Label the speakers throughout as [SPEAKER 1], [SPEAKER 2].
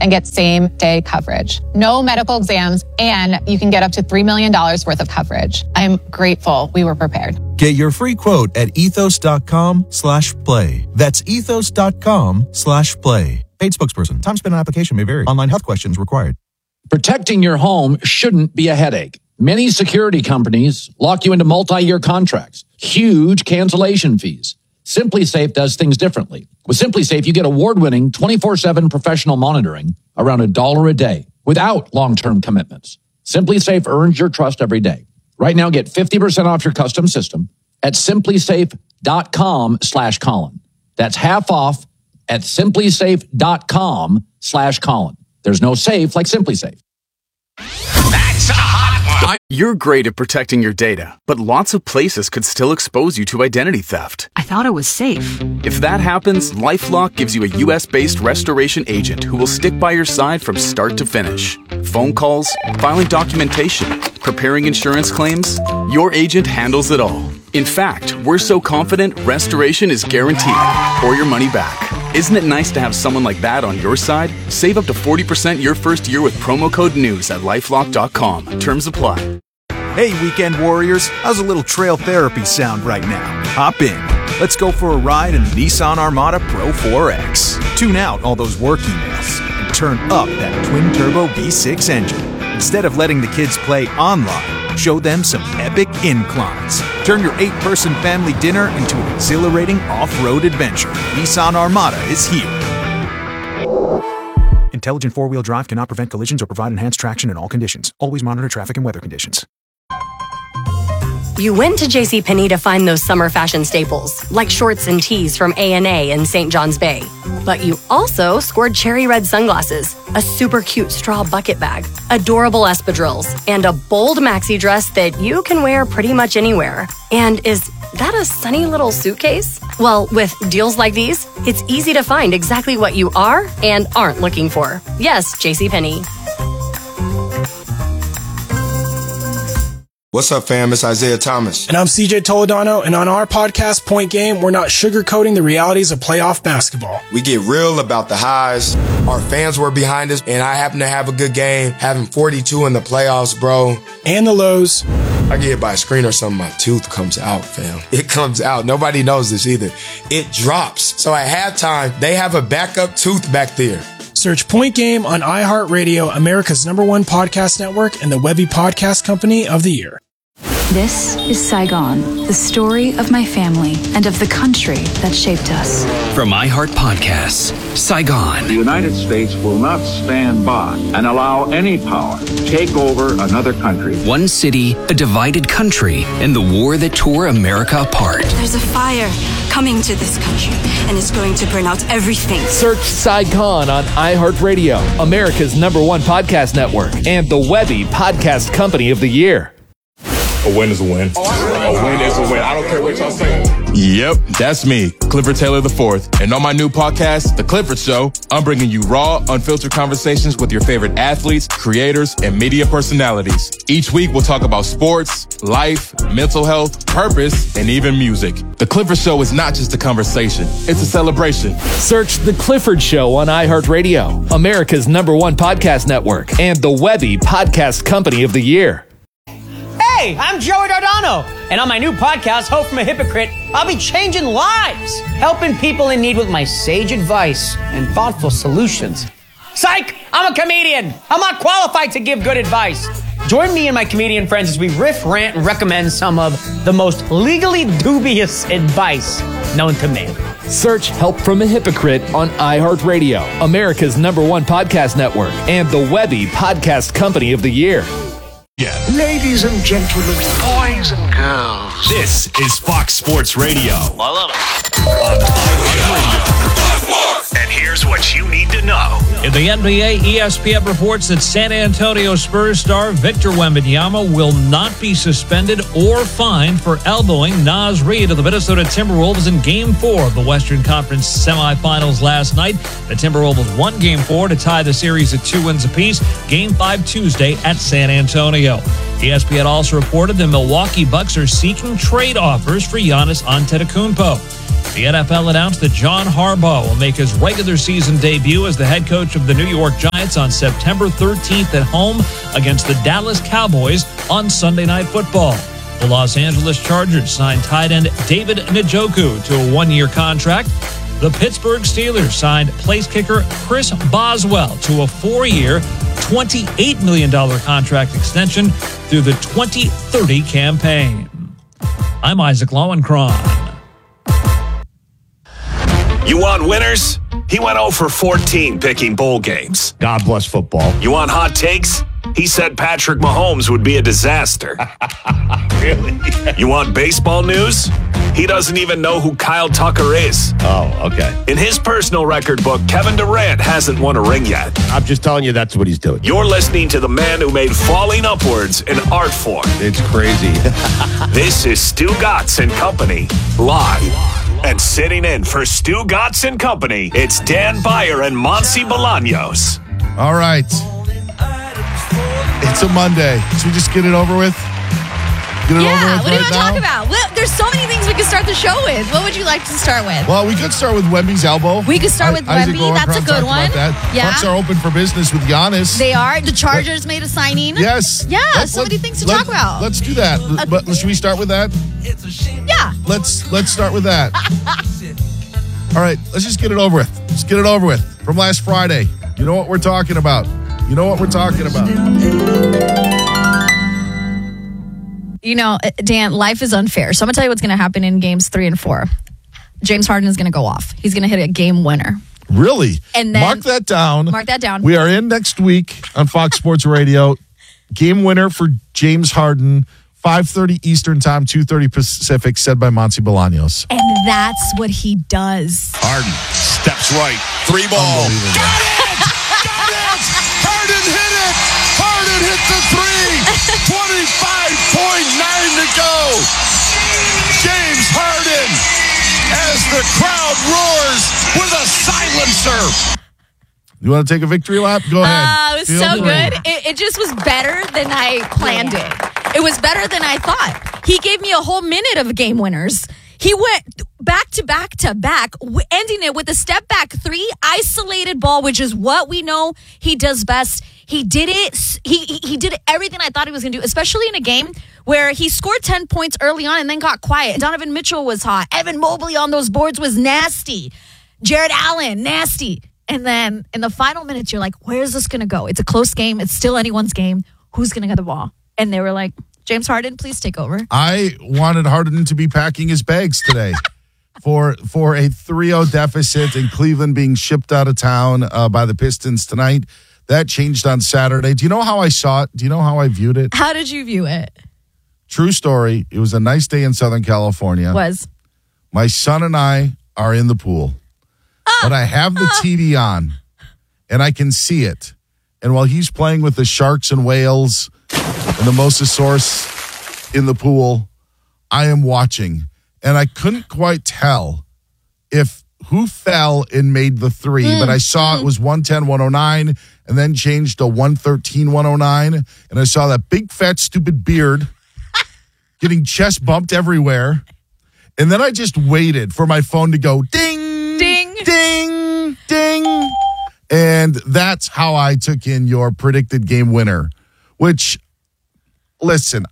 [SPEAKER 1] and get same-day coverage. No medical exams, and you can get up to $3 million worth of coverage. I'm grateful we were prepared.
[SPEAKER 2] Get your free quote at ethos.com/play. That's ethos.com/play. Paid spokesperson. Time spent on application may vary. Online health questions required.
[SPEAKER 3] Protecting your home shouldn't be a headache. Many security companies lock you into multi-year contracts, huge cancellation fees. SimpliSafe does things differently. With SimpliSafe, you get award-winning 24/7 professional monitoring around $1 a day without long-term commitments. SimpliSafe earns your trust every day. Right now, get 50% off your custom system at simplisafe.com/Colin. That's half off at simplisafe.com/Colin. There's no safe like SimpliSafe.
[SPEAKER 4] That's a hot one. You're great at protecting your data, but lots of places could still expose you to identity theft.
[SPEAKER 5] I thought it was safe.
[SPEAKER 4] If that happens, LifeLock gives you a U.S.-based restoration agent who will stick by your side from start to finish. Phone calls, filing documentation, preparing insurance claims, your agent handles it all. In fact, we're so confident restoration is guaranteed or your money back. Isn't it nice to have someone like that on your side? Save up to 40% your first year with promo code NEWS at LifeLock.com. Terms apply.
[SPEAKER 6] Hey, weekend warriors. How's a little trail therapy sound right now? Hop in. Let's go for a ride in the Nissan Armada Pro 4X. Tune out all those work emails and turn up that twin-turbo V6 engine. Instead of letting the kids play online, show them some epic inclines. Turn your 8-person family dinner into an exhilarating off-road adventure. Nissan Armada is here. Intelligent four-wheel drive cannot prevent collisions or provide enhanced traction in all conditions. Always monitor traffic and weather conditions.
[SPEAKER 7] You went to JCPenney to find those summer fashion staples, like shorts and tees from A&A and St. John's Bay. But you also scored cherry red sunglasses, a super cute straw bucket bag, adorable espadrilles, and a bold maxi dress that you can wear pretty much anywhere. And is that a sunny little suitcase? Well, with deals like these, it's easy to find exactly what you are and aren't looking for. Yes, JCPenney.
[SPEAKER 8] What's up, fam? It's Isaiah Thomas.
[SPEAKER 9] And I'm CJ Toledano, and on our podcast, Point Game, we're not sugarcoating the realities of playoff basketball.
[SPEAKER 8] We get real about the highs. Our fans were behind us, and I happen to have a good game, having 42 in the playoffs, bro.
[SPEAKER 9] And the lows.
[SPEAKER 8] I get hit by a screen or something, my tooth comes out, fam. It comes out. Nobody knows this either. It drops. So at halftime, they have a backup tooth back there.
[SPEAKER 9] Search Point Game on iHeartRadio, America's #1 podcast network, and the Webby Podcast Company of the Year.
[SPEAKER 5] This is Saigon, the story of my family and of the country that shaped us.
[SPEAKER 10] From iHeart Podcasts, Saigon.
[SPEAKER 11] The United States will not stand by and allow any power to take over another country.
[SPEAKER 10] One city, a divided country, and the war that tore America apart.
[SPEAKER 12] There's a fire coming to this country, and it's going to burn out everything.
[SPEAKER 13] Search Saigon on iHeartRadio, America's #1 podcast network, and the Webby Podcast Company of the Year.
[SPEAKER 14] A win is a win. A win is a win. I don't care what y'all say.
[SPEAKER 15] Yep, that's me, Clifford Taylor IV. And on my new podcast, The Clifford Show, I'm bringing you raw, unfiltered conversations with your favorite athletes, creators, and media personalities. Each week, we'll talk about sports, life, mental health, purpose, and even music. The Clifford Show is not just a conversation. It's a celebration.
[SPEAKER 13] Search The Clifford Show on iHeartRadio, America's #1 podcast network, and the Webby Podcast Company of the Year.
[SPEAKER 16] Hey, I'm Joey Dardano, and on my new podcast, Hope from a Hypocrite, I'll be changing lives, helping people in need with my sage advice and thoughtful solutions. Psych! I'm a comedian. I'm not qualified to give good advice. Join me and my comedian friends as we riff, rant, and recommend some of the most legally dubious advice known to man.
[SPEAKER 13] Search Help from a Hypocrite on iHeartRadio, America's #1 podcast network, and the Webby Podcast Company of the Year.
[SPEAKER 17] Yeah. Ladies and gentlemen, boys and girls.
[SPEAKER 18] This is Fox Sports Radio.
[SPEAKER 17] I love it.
[SPEAKER 18] On iHeartRadio.
[SPEAKER 17] And here's what you need to know.
[SPEAKER 19] In the NBA, ESPN reports that San Antonio Spurs star Victor Wembanyama will not be suspended or fined for elbowing Naz Reid of the Minnesota Timberwolves in Game 4 of the Western Conference semifinals last night. The Timberwolves won Game 4 to tie the series at 2 wins apiece. Game 5 Tuesday at San Antonio. ESPN also reported the Milwaukee Bucks are seeking trade offers for Giannis Antetokounmpo. The NFL announced that John Harbaugh will make his regular season debut as the head coach of the New York Giants on September 13th at home against the Dallas Cowboys on Sunday Night Football. The Los Angeles Chargers signed tight end David Njoku to a one-year contract. The Pittsburgh Steelers signed place kicker Chris Boswell to a 4-year, $28 million contract extension through the 2030 campaign. I'm Isaac Lowenkron.
[SPEAKER 18] You want winners? He went 0 for 14 picking bowl games.
[SPEAKER 20] God bless football.
[SPEAKER 18] You want hot takes? He said Patrick Mahomes would be a disaster.
[SPEAKER 20] Really?
[SPEAKER 18] You want baseball news? He doesn't even know who Kyle Tucker is.
[SPEAKER 20] Oh, okay.
[SPEAKER 18] In his personal record book, Kevin Durant hasn't won a ring yet.
[SPEAKER 20] I'm just telling you that's what he's doing.
[SPEAKER 18] You're listening to the man who made falling upwards an art form.
[SPEAKER 20] It's crazy.
[SPEAKER 18] This is Stu Gatz and Company, live. And sitting in for Stu Gatz and Company, it's Dan Beyer and Monty Bolaños.
[SPEAKER 21] All right. It's a Monday. Should we just get it over with? Get it over with
[SPEAKER 22] what do you want to
[SPEAKER 21] now?
[SPEAKER 22] talk about? Well, there's so many things we could start the show with. What would you like to start with?
[SPEAKER 21] Well, we could start with Wemby's elbow.
[SPEAKER 22] We could start with
[SPEAKER 21] Isaac
[SPEAKER 22] Wemby. That's a
[SPEAKER 21] Lowenkron
[SPEAKER 22] good
[SPEAKER 21] talked
[SPEAKER 22] one.
[SPEAKER 21] about that.
[SPEAKER 22] Yeah.
[SPEAKER 21] Bucks are open for business with Giannis.
[SPEAKER 22] They are. The Chargers made a signing.
[SPEAKER 21] Yes.
[SPEAKER 22] Yeah, so many things to talk about.
[SPEAKER 21] Let's do that.
[SPEAKER 22] Okay.
[SPEAKER 21] But should we start with that?
[SPEAKER 22] Yeah.
[SPEAKER 21] Let's start with that. All right, let's just get it over with. Let's get it over with. From last Friday. You know what we're talking about. You know what we're talking about.
[SPEAKER 22] You know, Dan, life is unfair. So I'm going to tell you what's going to happen in games 3 and 4. James Harden is going to go off. He's going to hit a game winner.
[SPEAKER 21] Really?
[SPEAKER 22] And then,
[SPEAKER 21] mark that down.
[SPEAKER 22] Mark that down.
[SPEAKER 21] We are in next week on Fox Sports Radio. Game winner for James Harden, 5:30 Eastern Time, 2:30 Pacific, said by Monty Bolaños.
[SPEAKER 22] And that's what he does.
[SPEAKER 18] Harden steps right. 3 ball.
[SPEAKER 21] Got
[SPEAKER 18] it! Got it! Harden hit it! Harden hit the 3! 25.9 to go! James Harden, as the crowd roars with a silencer.
[SPEAKER 21] You want to take a victory lap? Go ahead.
[SPEAKER 22] It was so good. It just was better than I planned it. It was better than I thought. He gave me a whole minute of game winners. He went back to back to back, ending it with a step back 3, isolated ball, which is what we know he does best. He did it. He did everything I thought he was going to do, especially in a game where he scored 10 points early on and then got quiet. Donovan Mitchell was hot. Evan Mobley on those boards was nasty. Jared Allen, nasty. And then in the final minutes, you're like, where's this going to go? It's a close game. It's still anyone's game. Who's going to get the ball? And they were like, James Harden, please take over.
[SPEAKER 21] I wanted Harden to be packing his bags today for a 3-0 deficit and Cleveland being shipped out of town by the Pistons tonight. That changed on Saturday. Do you know how I saw it? Do you know how I viewed it?
[SPEAKER 22] How did you view it?
[SPEAKER 21] True story. It was a nice day in Southern California.
[SPEAKER 22] Was.
[SPEAKER 21] My son and I are in the pool. But I have the TV on, and I can see it. And while he's playing with the sharks and whales and the mosasaurus in the pool, I am watching. And I couldn't quite tell if who fell and made the 3, but I saw it was 110-109 and then changed to 113-109. And I saw that big, fat, stupid beard getting chest bumped everywhere. And then I just waited for my phone to go ding,
[SPEAKER 22] ding,
[SPEAKER 21] ding, ding. And that's how I took in your predicted game winner, which, listen,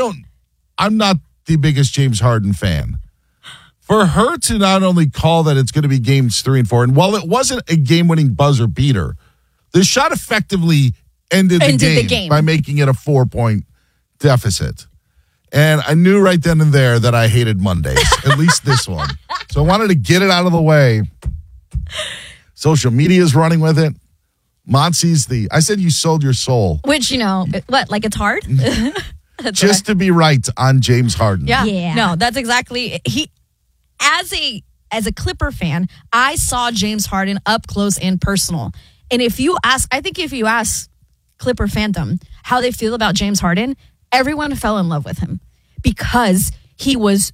[SPEAKER 21] I'm not the biggest James Harden fan. For her to not only call that it's going to be games 3 and 4, and while it wasn't a game-winning buzzer beater, the shot effectively ended the game by making it a 4-point deficit. And I knew right then and there that I hated Mondays, at least this one. So I wanted to get it out of the way. Social media is running with it. Monty's I said you sold your soul.
[SPEAKER 22] Which, what, like it's hard?
[SPEAKER 21] Just to be right on James Harden.
[SPEAKER 22] Yeah. No, that's exactly, as a Clipper fan, I saw James Harden up close and personal. And if you ask Clipper fandom how they feel about James Harden, everyone fell in love with him because he was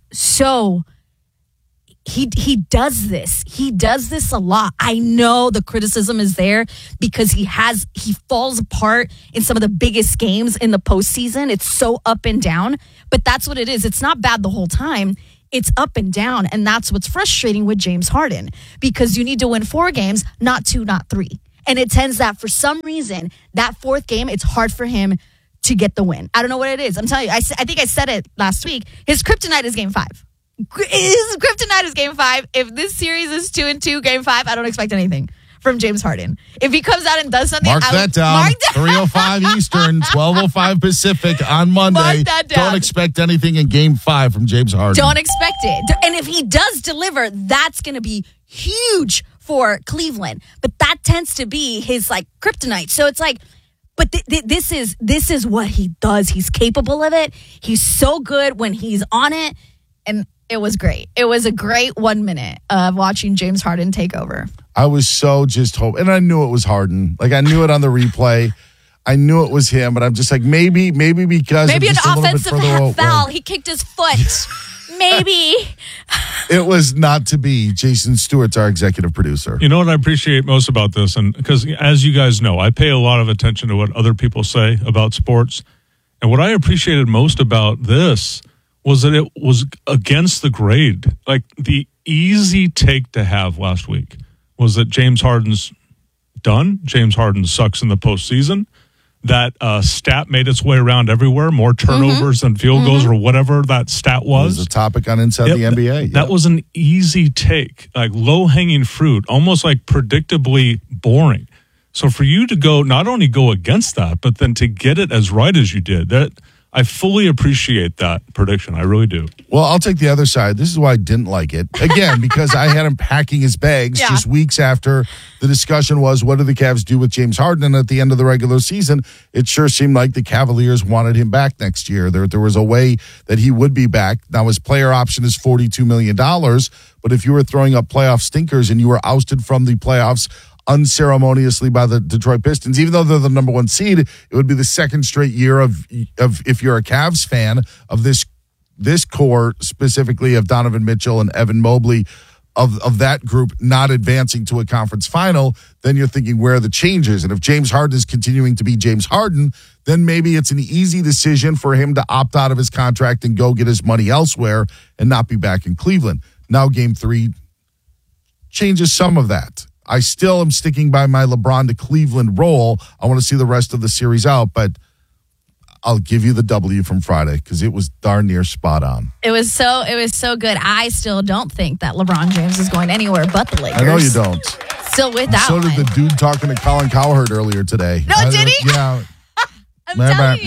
[SPEAKER 22] he does this. He does this a lot. I know the criticism is there because he falls apart in some of the biggest games in the postseason. It's so up and down, but that's what it is. It's not bad the whole time. it's up and down. And that's what's frustrating with James Harden, because you need to win 4 games, not 2, not 3. And it tends that for some reason, that 4th game, it's hard for him to get the win. I don't know what it is. I'm telling you, I think I said it last week. His kryptonite is game 5. His kryptonite is game 5. If this series is 2-2, game 5, I don't expect anything from James Harden. If he comes out and does something,
[SPEAKER 21] mark that down. 3:05 Eastern, 12:05 Pacific on Monday.
[SPEAKER 22] Mark that down.
[SPEAKER 21] Don't expect anything in Game 5 from James Harden.
[SPEAKER 22] Don't expect it. And if he does deliver, that's going to be huge for Cleveland. But that tends to be his like kryptonite. So it's like, but this is what he does. He's capable of it. He's so good when he's on it. And it was great. It was a great 1 minute of watching James Harden take over.
[SPEAKER 21] I was so just hoping, and I knew it was Harden. Like, I knew it on the replay. I knew it was him, but I'm just like, maybe because
[SPEAKER 22] maybe
[SPEAKER 21] an
[SPEAKER 22] offensive foul. He kicked his foot. Maybe.
[SPEAKER 21] It was not to be. Jason Stewart's our executive producer.
[SPEAKER 1] You know what I appreciate most about this? And because, as you guys know, I pay a lot of attention to what other people say about sports. And what I appreciated most about this was that it was against the grade. Like, the easy take to have last week was that James Harden's done. James Harden sucks in the postseason. That stat made its way around everywhere, more turnovers than field goals or whatever that stat was.
[SPEAKER 21] It was a topic on Inside the NBA.
[SPEAKER 1] That was an easy take, like low-hanging fruit, almost like predictably boring. So for you to go, not only go against that, but then to get it as right as you did, that I fully appreciate that prediction. I really do.
[SPEAKER 21] Well, I'll take the other side. This is why I didn't like it. Again, because I had him packing his bags just weeks after the discussion was, what do the Cavs do with James Harden? And at the end of the regular season, it sure seemed like the Cavaliers wanted him back next year. There was a way that he would be back. Now, his player option is $42 million. But if you were throwing up playoff stinkers and you were ousted from the playoffs unceremoniously by the Detroit Pistons, even though they're the number 1 seed, it would be the second straight year of if you're a Cavs fan, of this core, specifically of Donovan Mitchell and Evan Mobley, of that group not advancing to a conference final. Then you're thinking, where are the changes? And if James Harden is continuing to be James Harden, then maybe it's an easy decision for him to opt out of his contract and go get his money elsewhere and not be back in Cleveland. Now Game 3 changes some of that. I still am sticking by my LeBron to Cleveland role. I want to see the rest of the series out, but I'll give you the W from Friday because it was darn near spot on.
[SPEAKER 22] It was so good. I still don't think that LeBron James is going anywhere but the Lakers.
[SPEAKER 21] I know you don't.
[SPEAKER 22] Still with that
[SPEAKER 21] so
[SPEAKER 22] one.
[SPEAKER 21] So did the dude talking to Colin Cowherd earlier today.
[SPEAKER 22] No, did he?
[SPEAKER 21] Yeah.
[SPEAKER 22] I'm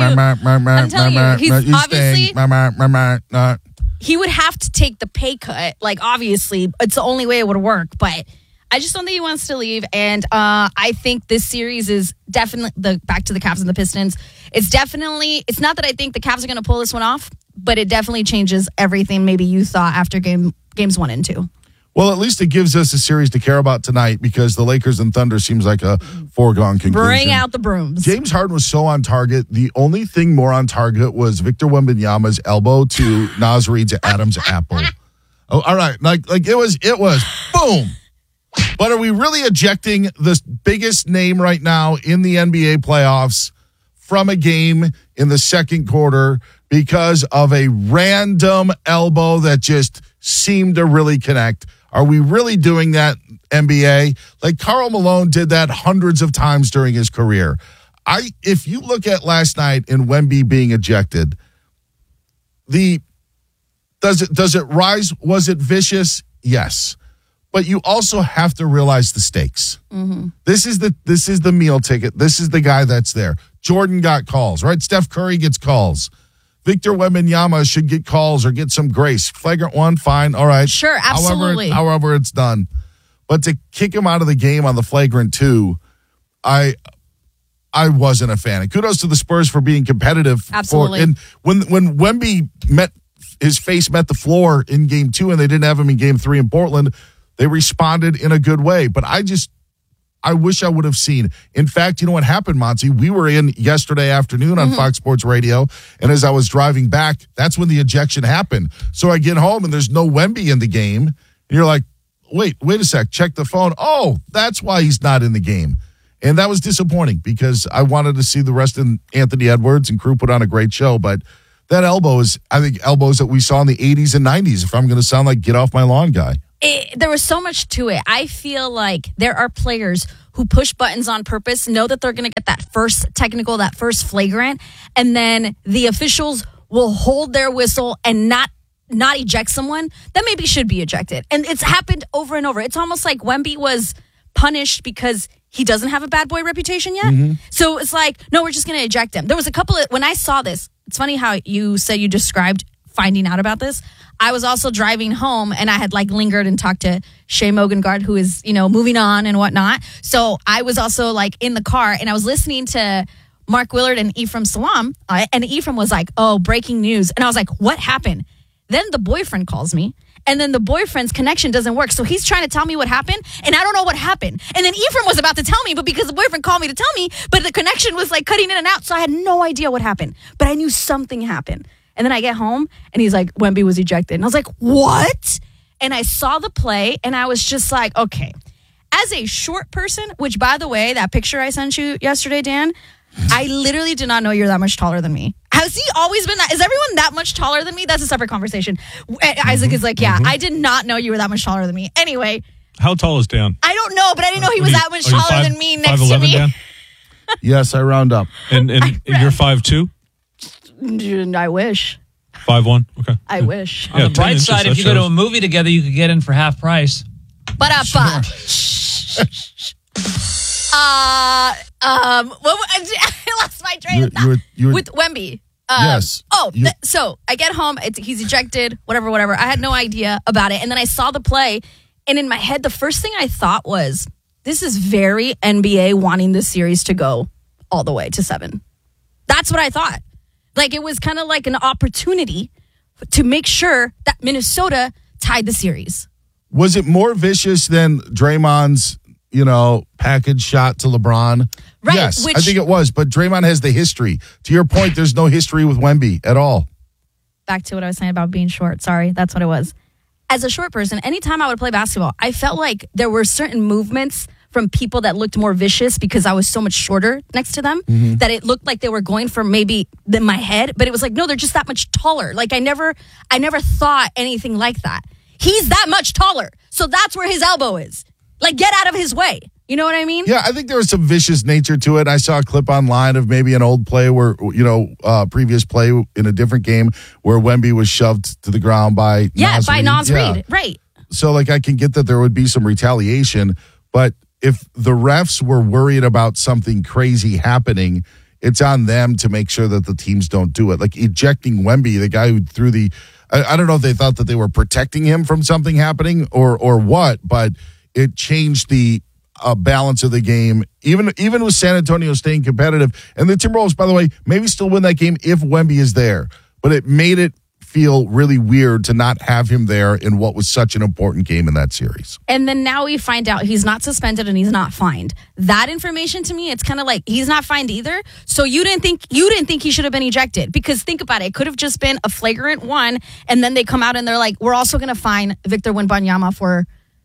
[SPEAKER 22] telling you. He's obviously... He would have to take the pay cut. Like, obviously, it's the only way it would work, but I just don't think he wants to leave. And I think this series is definitely back to the Cavs and the Pistons. It's not that I think the Cavs are going to pull this one off, but it definitely changes everything maybe you thought after games 1 and 2.
[SPEAKER 21] Well, at least it gives us a series to care about tonight because the Lakers and Thunder seems like a foregone conclusion.
[SPEAKER 22] Bring out the brooms.
[SPEAKER 21] James Harden was so on target. The only thing more on target was Victor Wembanyama's elbow to Naz Reid's Adam's apple. Oh, all right. Like it was boom. But are we really ejecting the biggest name right now in the NBA playoffs from a game in the second quarter because of a random elbow that just seemed to really connect? Are we really doing that, NBA? Like, Karl Malone did that hundreds of times during his career. If you look at last night in Wemby being ejected, does it rise? Was it vicious? Yes. But you also have to realize the stakes. Mm-hmm. This is the meal ticket. This is the guy that's there. Jordan got calls, right? Steph Curry gets calls. Victor Wembanyama should get calls or get some grace. Flagrant 1, fine, all right.
[SPEAKER 22] Sure, absolutely.
[SPEAKER 21] However it's done. But to kick him out of the game on the flagrant 2, I wasn't a fan. And kudos to the Spurs for being competitive.
[SPEAKER 22] Absolutely.
[SPEAKER 21] And when Wemby his face met the floor in Game 2 and they didn't have him in Game 3 in Portland, they responded in a good way. But I wish I would have seen. In fact, you know what happened, Monty? We were in yesterday afternoon on Fox Sports Radio, and as I was driving back, that's when the ejection happened. So I get home, and there's no Wemby in the game. And you're like, wait a sec, check the phone. Oh, that's why he's not in the game. And that was disappointing because I wanted to see the rest of Anthony Edwards and crew put on a great show, but that elbow is, I think, elbows that we saw in the 80s and 90s, if I'm going to sound like get off my lawn guy.
[SPEAKER 22] There was so much to it. I feel like there are players who push buttons on purpose, know that they're going to get that first technical, that first flagrant, and then the officials will hold their whistle and not eject someone that maybe should be ejected. And it's happened over and over. It's almost like Wemby was punished because he doesn't have a bad boy reputation yet. Mm-hmm. So it's like, no, we're just going to eject him. There was a couple of, when I saw this, it's funny how you said you described finding out about this. I was also driving home and I had like lingered and talked to Shay Mogengard, who is, moving on and whatnot. So I was also like in the car and I was listening to Mark Willard and Ephraim Salam. And Ephraim was like, oh, breaking news. And I was like, what happened? Then the boyfriend calls me. And then the boyfriend's connection doesn't work. So he's trying to tell me what happened, and I don't know what happened. And then Ephraim was about to tell me, but because the boyfriend called me to tell me, but the connection was like cutting in and out, so I had no idea what happened. But I knew something happened. And then I get home, and he's like, Wemby was ejected. And I was like, what? And I saw the play, and I was just like, okay. As a short person, which, by the way, that picture I sent you yesterday, Dan, I literally did not know you're that much taller than me. Has he always been that? Is everyone that much taller than me? That's a separate conversation. Isaac is like, yeah, I did not know you were that much taller than me. Anyway.
[SPEAKER 1] How tall is Dan?
[SPEAKER 22] I don't know, but I didn't know he was that much taller than me next
[SPEAKER 1] 5'11",
[SPEAKER 22] to me.
[SPEAKER 1] Dan?
[SPEAKER 21] Yes, I round up.
[SPEAKER 1] And you're 5'2"?
[SPEAKER 22] I wish.
[SPEAKER 1] 5'1"? Okay.
[SPEAKER 22] I wish.
[SPEAKER 19] On the bright side, if you go to a movie together, you could get in for half price.
[SPEAKER 22] But I lost my train of thought. With Wemby.
[SPEAKER 21] Yes.
[SPEAKER 22] So I get home. He's ejected, whatever. I had no idea about it. And then I saw the play. And in my head, the first thing I thought was, this is very NBA wanting this series to go all the way to 7. That's what I thought. Like, it was kind of like an opportunity to make sure that Minnesota tied the series.
[SPEAKER 21] Was it more vicious than Draymond's, package shot to LeBron?
[SPEAKER 22] Right.
[SPEAKER 21] Yes, I think it was. But Draymond has the history. To your point, there's no history with Wemby at all.
[SPEAKER 22] Back to what I was saying about being short. Sorry, that's what it was. As a short person, anytime I would play basketball, I felt like there were certain movements from people that looked more vicious because I was so much shorter next to them that it looked like they were going for maybe my head. But it was like, no, they're just that much taller. Like, I never thought anything like that. He's that much taller. So that's where his elbow is. Like, get out of his way. You know what I mean?
[SPEAKER 21] Yeah, I think there was some vicious nature to it. I saw a clip online of maybe an old play where, previous play in a different game where Wemby was shoved to the ground by Naz Reid.
[SPEAKER 22] Naz Reid. Right.
[SPEAKER 21] So, I can get that there would be some retaliation. But if the refs were worried about something crazy happening, it's on them to make sure that the teams don't do it. Like ejecting Wemby, the guy who threw the... I don't know if they thought that they were protecting him from something happening or what, but it changed the balance of the game, even with San Antonio staying competitive. And the Timberwolves, by the way, maybe still win that game if Wemby is there. But it made it feel really weird to not have him there in what was such an important game in that series.
[SPEAKER 22] And then now we find out he's not suspended and he's not fined. That information to me, it's kind of like he's not fined either. So you didn't think he should have been ejected, because think about it. It could have just been a flagrant one, and then they come out and they're like, we're also going to fine Victor Wembanyama for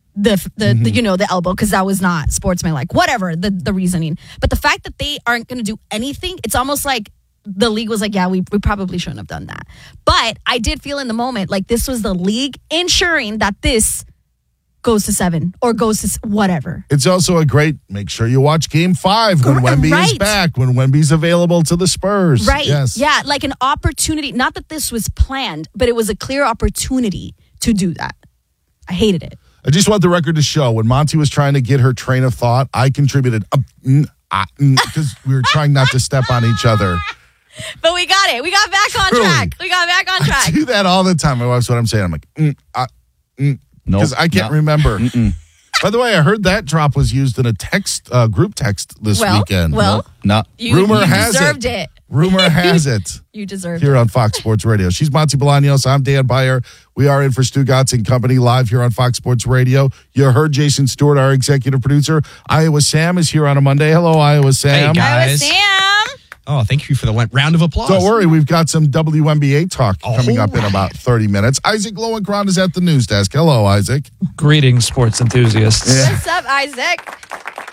[SPEAKER 22] the elbow because that was not sportsmanlike. Whatever the reasoning. But the fact that they aren't going to do anything, it's almost like the league was like, yeah, we probably shouldn't have done that. But I did feel in the moment like this was the league ensuring that this goes to 7 or goes to whatever.
[SPEAKER 21] It's also a great, make sure you watch Game 5 when Wemby is back, when Wemby's available to the Spurs.
[SPEAKER 22] Right.
[SPEAKER 21] Yes.
[SPEAKER 22] Yeah, like an opportunity. Not that this was planned, but it was a clear opportunity to do that. I hated it.
[SPEAKER 21] I just want the record to show when Monty was trying to get her train of thought, I contributed because we were trying not to step on each other.
[SPEAKER 22] But we got it. We got back on track.
[SPEAKER 21] I do that all the time. My wife's what I'm saying. I'm like, because I can't remember. By the way, I heard that drop was used in a text group text this weekend.
[SPEAKER 22] Well,
[SPEAKER 21] rumor has
[SPEAKER 22] deserved it.
[SPEAKER 21] Rumor has it.
[SPEAKER 22] You deserved
[SPEAKER 21] here
[SPEAKER 22] it.
[SPEAKER 21] on Fox Sports Radio. She's Monty Bolaños. I'm Dan Beyer. We are in for Stu Gatz and Company live here on Fox Sports Radio. You heard Jason Stewart, our executive producer. Iowa Sam is here on a Monday. Hello, Iowa Sam.
[SPEAKER 2] Hey, guys.
[SPEAKER 22] Iowa Sam.
[SPEAKER 2] Oh, thank you for the round of applause.
[SPEAKER 21] Don't worry, we've got some WNBA talk coming up in about 30 minutes. Isaac Lowenkron is at the news desk. Hello, Isaac.
[SPEAKER 3] Greetings, sports enthusiasts.
[SPEAKER 22] What's up, Isaac?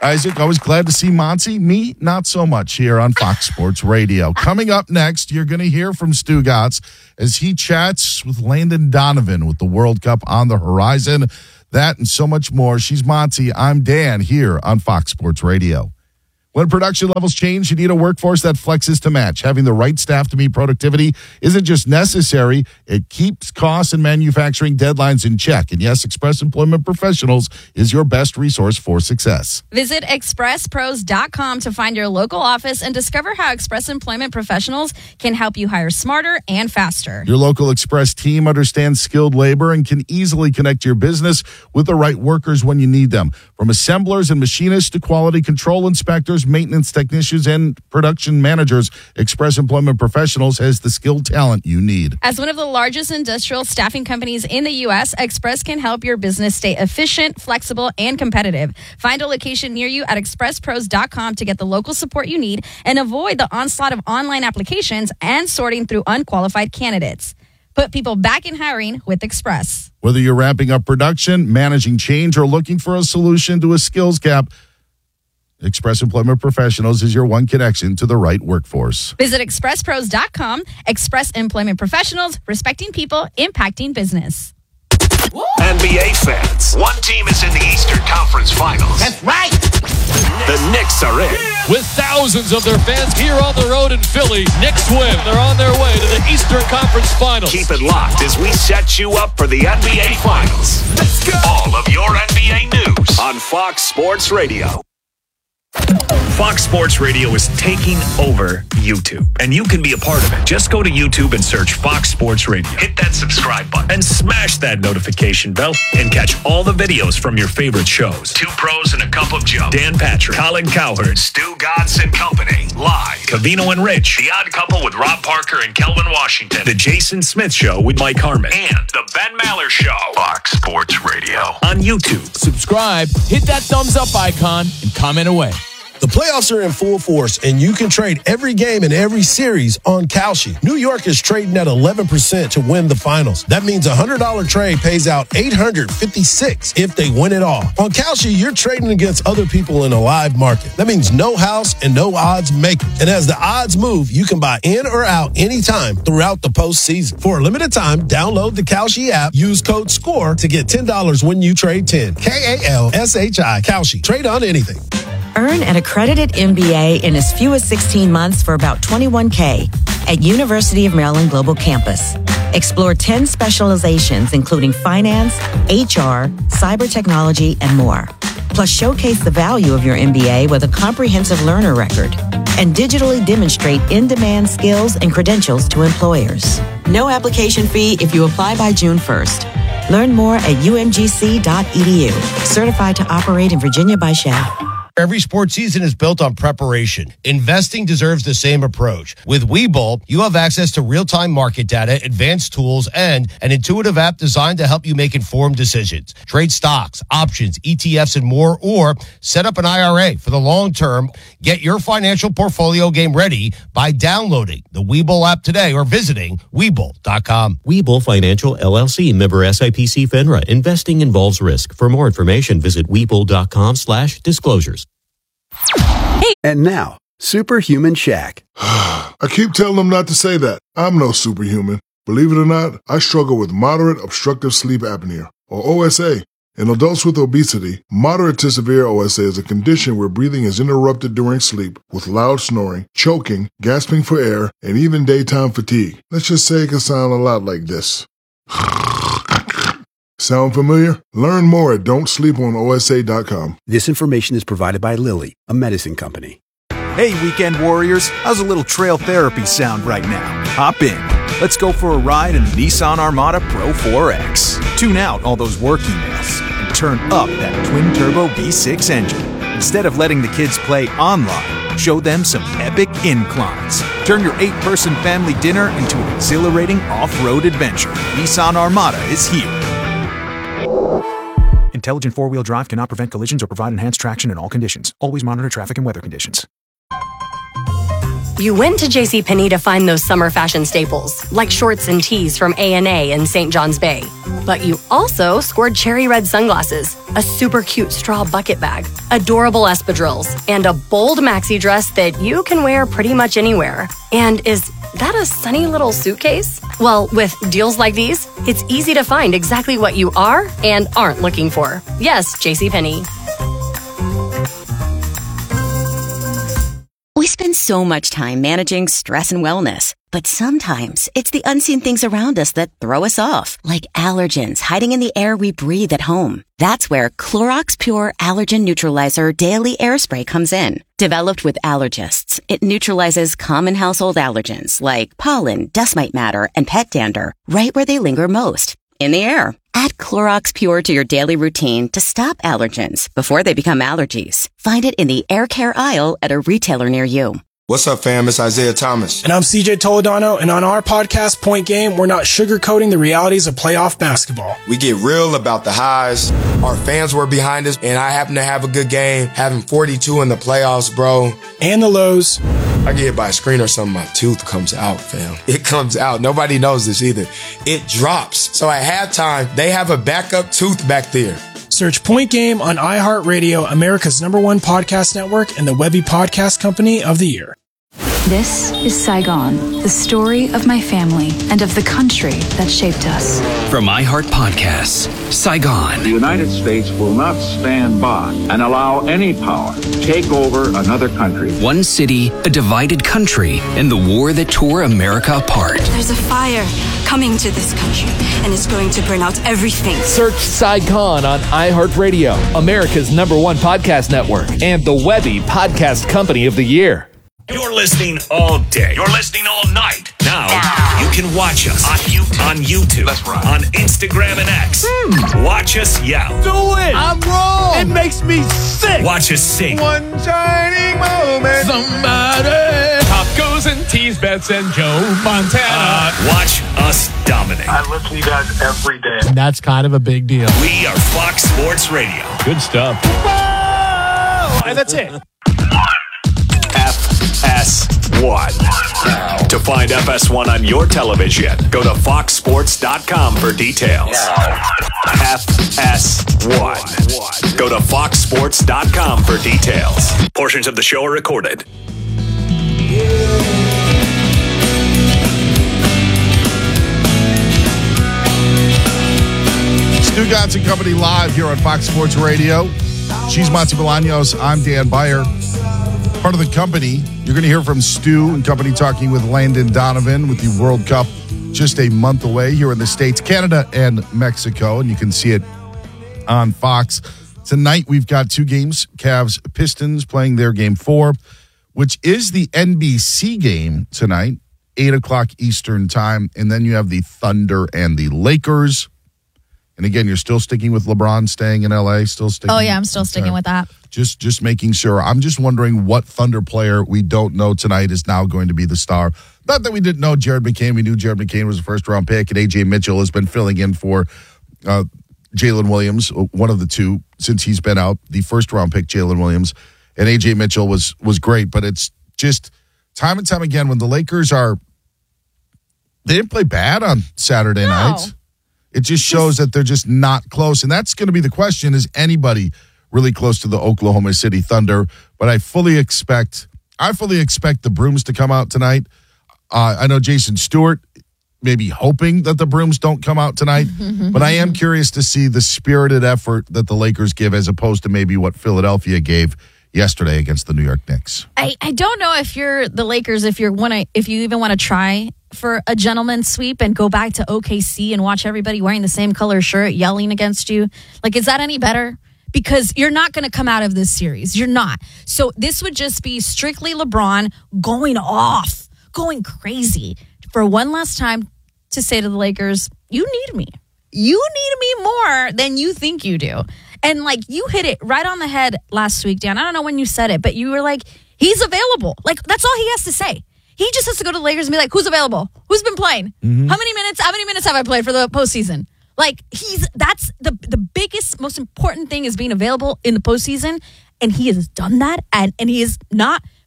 [SPEAKER 21] Isaac, always glad to see Monty. Me, not so much here on Fox Sports Radio. Coming up next, you're going to hear from Stu Gatz as he chats with Landon Donovan with the World Cup on the horizon. That and so much more. She's Monty. I'm Dan here on Fox Sports Radio. When production levels change, you need a workforce that flexes to match. Having the right staff to meet productivity isn't just necessary, it keeps costs and manufacturing deadlines in check. And yes, Express Employment Professionals is your best resource for success.
[SPEAKER 22] Visit expresspros.com to find your local office and discover how Express Employment Professionals can help you hire smarter and faster.
[SPEAKER 21] Your local Express team understands skilled labor and can easily connect your business with the right workers when you need them. From assemblers and machinists to quality control inspectors, maintenance technicians, and production managers, Express Employment Professionals has the skilled talent you need.
[SPEAKER 22] As one of the largest industrial staffing companies in the U.S., Express can help your business stay efficient, flexible, and competitive. Find a location near you at expresspros.com to get the local support you need and avoid the onslaught of online applications and sorting through unqualified candidates. Put people back in hiring with Express.
[SPEAKER 21] Whether you're ramping up production, managing change, or looking for a solution to a skills gap, Express Employment Professionals is your one connection to the right workforce.
[SPEAKER 22] Visit expresspros.com. Express Employment Professionals, respecting people, impacting business.
[SPEAKER 3] NBA fans, one team is in the Eastern Conference Finals.
[SPEAKER 17] That's right.
[SPEAKER 3] The Knicks are in.
[SPEAKER 19] With thousands of their fans here on the road in Philly, Knicks win. They're on their way to the Eastern Conference Finals.
[SPEAKER 3] Keep it locked as we set you up for the NBA Finals. Let's go. All of your NBA news on Fox Sports Radio. Fox Sports Radio is taking over YouTube, and you can be a part of it. Just go to YouTube and search Fox Sports Radio. Hit that subscribe button and smash that notification bell and catch all the videos from your favorite shows. Two Pros and a Cup of Joe, Dan Patrick, Colin Cowherd, Stu Gatz and Company, live. Covino and Rich, The Odd Couple with Rob Parker and Kelvin Washington, The Jason Smith Show with Mike Harmon, and The Ben Maller Show. Fox Sports Radio on YouTube.
[SPEAKER 4] Subscribe, hit that thumbs up icon, and comment away.
[SPEAKER 23] The playoffs are in full force, and you can trade every game in every series on Kalshi. New York is trading at 11% to win the finals. That means a $100 trade pays out $856 if they win it all. On Kalshi, you're trading against other people in a live market. That means no house and no odds maker. And as the odds move, you can buy in or out anytime throughout the postseason. For a limited time, download the Kalshi app, use code SCORE to get $10 when you trade 10. Kalshi. Kalshi. Trade on anything.
[SPEAKER 24] Earn an accredited MBA in as few as 16 months for about $21K at University of Maryland Global Campus. Explore 10 specializations, including finance, HR, cyber technology, and more. Plus, showcase the value of your MBA with a comprehensive learner record and digitally demonstrate in-demand skills and credentials to employers. No application fee if you apply by June 1st. Learn more at umgc.edu. Certified to operate in Virginia by SHAP.
[SPEAKER 25] Every sports season is built on preparation. Investing deserves the same approach. With Webull, you have access to real-time market data, advanced tools, and an intuitive app designed to help you make informed decisions. Trade stocks, options, ETFs, and more, or set up an IRA for the long term. Get your financial portfolio game ready by downloading the Webull app today or visiting Webull.com.
[SPEAKER 26] Webull Financial, LLC, member SIPC FINRA. Investing involves risk. For more information, visit Webull.com/disclosures.
[SPEAKER 27] And now, Superhuman Shaq.
[SPEAKER 18] I keep telling them not to say that. I'm no superhuman. Believe it or not, I struggle with moderate obstructive sleep apnea, or OSA. In adults with obesity, moderate to severe OSA is a condition where breathing is interrupted during sleep with loud snoring, choking, gasping for air, and even daytime fatigue. Let's just say it can sound a lot like this. Sound familiar? Learn more at don'tsleeponosa.com.
[SPEAKER 27] This information is provided by Lilly, a medicine company.
[SPEAKER 6] Hey, weekend warriors, how's a little trail therapy sound right now? Hop in. Let's go for a ride in the Nissan Armada Pro 4X. Tune out all those work emails and turn up that twin-turbo V6 engine. Instead of letting the kids play online, show them some epic inclines. Turn your 8-person family dinner into an exhilarating off-road adventure. Nissan Armada is here. Intelligent four-wheel drive cannot prevent collisions or provide enhanced traction in all conditions. Always monitor traffic and weather conditions.
[SPEAKER 5] You went to JCPenney to find those summer fashion staples, like shorts and tees from A&A in St. John's Bay. But you also scored cherry red sunglasses, a super cute straw bucket bag, adorable espadrilles, and a bold maxi dress that you can wear pretty much anywhere. And is that a sunny little suitcase? Well, with deals like these, it's easy to find exactly what you are and aren't looking for. Yes, JCPenney.
[SPEAKER 7] We spend so much time managing stress and wellness, but sometimes it's the unseen things around us that throw us off, like allergens hiding in the air we breathe at home. That's where Clorox Pure Allergen Neutralizer Daily Air Spray comes in. Developed with allergists, it neutralizes common household allergens like pollen, dust mite matter, and pet dander right where they linger most, in the air. Add Clorox Pure to your daily routine to stop allergens before they become allergies. Find it in the air care aisle at a retailer near you.
[SPEAKER 8] What's up, fam? It's Isaiah Thomas.
[SPEAKER 9] And I'm CJ Toledano, and on our podcast, Point Game, we're not sugarcoating the realities of playoff basketball.
[SPEAKER 8] We get real about the highs. Our fans were behind us, and I happen to have a good game, having 42 in the playoffs, bro.
[SPEAKER 9] And the lows.
[SPEAKER 8] I get hit by a screen or something, my tooth comes out, fam. It comes out. Nobody knows this either. It drops. So at halftime, they have a backup tooth back there.
[SPEAKER 9] Search Point Game on iHeartRadio, America's #1 podcast network, and the Webby Podcast Company of the Year.
[SPEAKER 10] This is Saigon, the story of my family and of the country that shaped us.
[SPEAKER 11] From iHeart Podcasts, Saigon.
[SPEAKER 12] The United States will not stand by and allow any power to take over another country.
[SPEAKER 11] One city, a divided country, and the war that tore America apart.
[SPEAKER 28] There's a fire coming to this country, and it's going to burn out everything.
[SPEAKER 13] Search Saigon on iHeartRadio, America's #1 podcast network, and the Webby Podcast Company of the Year.
[SPEAKER 3] You're listening all day. You're listening all night. Now, you can watch us on YouTube, That's right. on Instagram and X. Watch us yell.
[SPEAKER 29] Do it! I'm wrong! It makes me sick!
[SPEAKER 3] Watch us sing.
[SPEAKER 29] One shining moment. Somebody. Tacos and teas, Bets and Joe Montana.
[SPEAKER 3] Watch us dominate.
[SPEAKER 12] I listen to you guys every day.
[SPEAKER 29] That's kind of a big deal.
[SPEAKER 3] We are Fox Sports Radio.
[SPEAKER 29] Good stuff.
[SPEAKER 9] Whoa! And that's it.
[SPEAKER 3] FS1. To find FS1 on your television, go to foxsports.com for details. FS1. Go to foxsports.com for details. Portions of the show are recorded.
[SPEAKER 21] Stu Gatz and Company live here on Fox Sports Radio. She's Monty Bolaños. I'm Dan Beyer. Part of the company, you're going to hear from Stu and Company talking with Landon Donovan with the World Cup just a month away here in the States, Canada, and Mexico. And you can see it on Fox. Tonight, we've got two games. Cavs Pistons playing their game 4, which is the NBC game tonight, 8 o'clock Eastern time. And then you have the Thunder and the Lakers. And again, you're still sticking with LeBron staying in LA, still sticking.
[SPEAKER 22] Oh yeah, I'm still sticking with that.
[SPEAKER 21] Just making sure. I'm just wondering what Thunder player we don't know tonight is now going to be the star. Not that we didn't know Jared McCain. We knew Jared McCain was a first-round pick, and A.J. Mitchell has been filling in for Jalen Williams, one of the two, since he's been out. The first-round pick, Jalen Williams, and A.J. Mitchell was great. But it's just time and time again when the Lakers they didn't play bad on Saturday night. It just shows that they're just not close. And that's going to be the question, is anybody really close to the Oklahoma City Thunder? But I fully expect the Brooms to come out tonight. I know Jason Stewart may be hoping that the Brooms don't come out tonight. But I am curious to see the spirited effort that the Lakers give as opposed to maybe what Philadelphia gave yesterday against the New York Knicks.
[SPEAKER 22] I don't know if you're the Lakers, if you even want to try for a gentleman's sweep and go back to OKC and watch everybody wearing the same color shirt yelling against you. Like, is that any better? Because you're not going to come out of this series. You're not. So this would just be strictly LeBron going off, going crazy for one last time to say to the Lakers, you need me. You need me more than you think you do. And like, you hit it right on the head last week, Dan. I don't know when you said it, but you were like, he's available. Like, that's all he has to say. He just has to go to the Lakers and be like, who's available? Who's been playing? Mm-hmm. How many minutes have I played for the postseason? Like, that's the biggest, most important thing is being available in the postseason. And he has done that. And he has not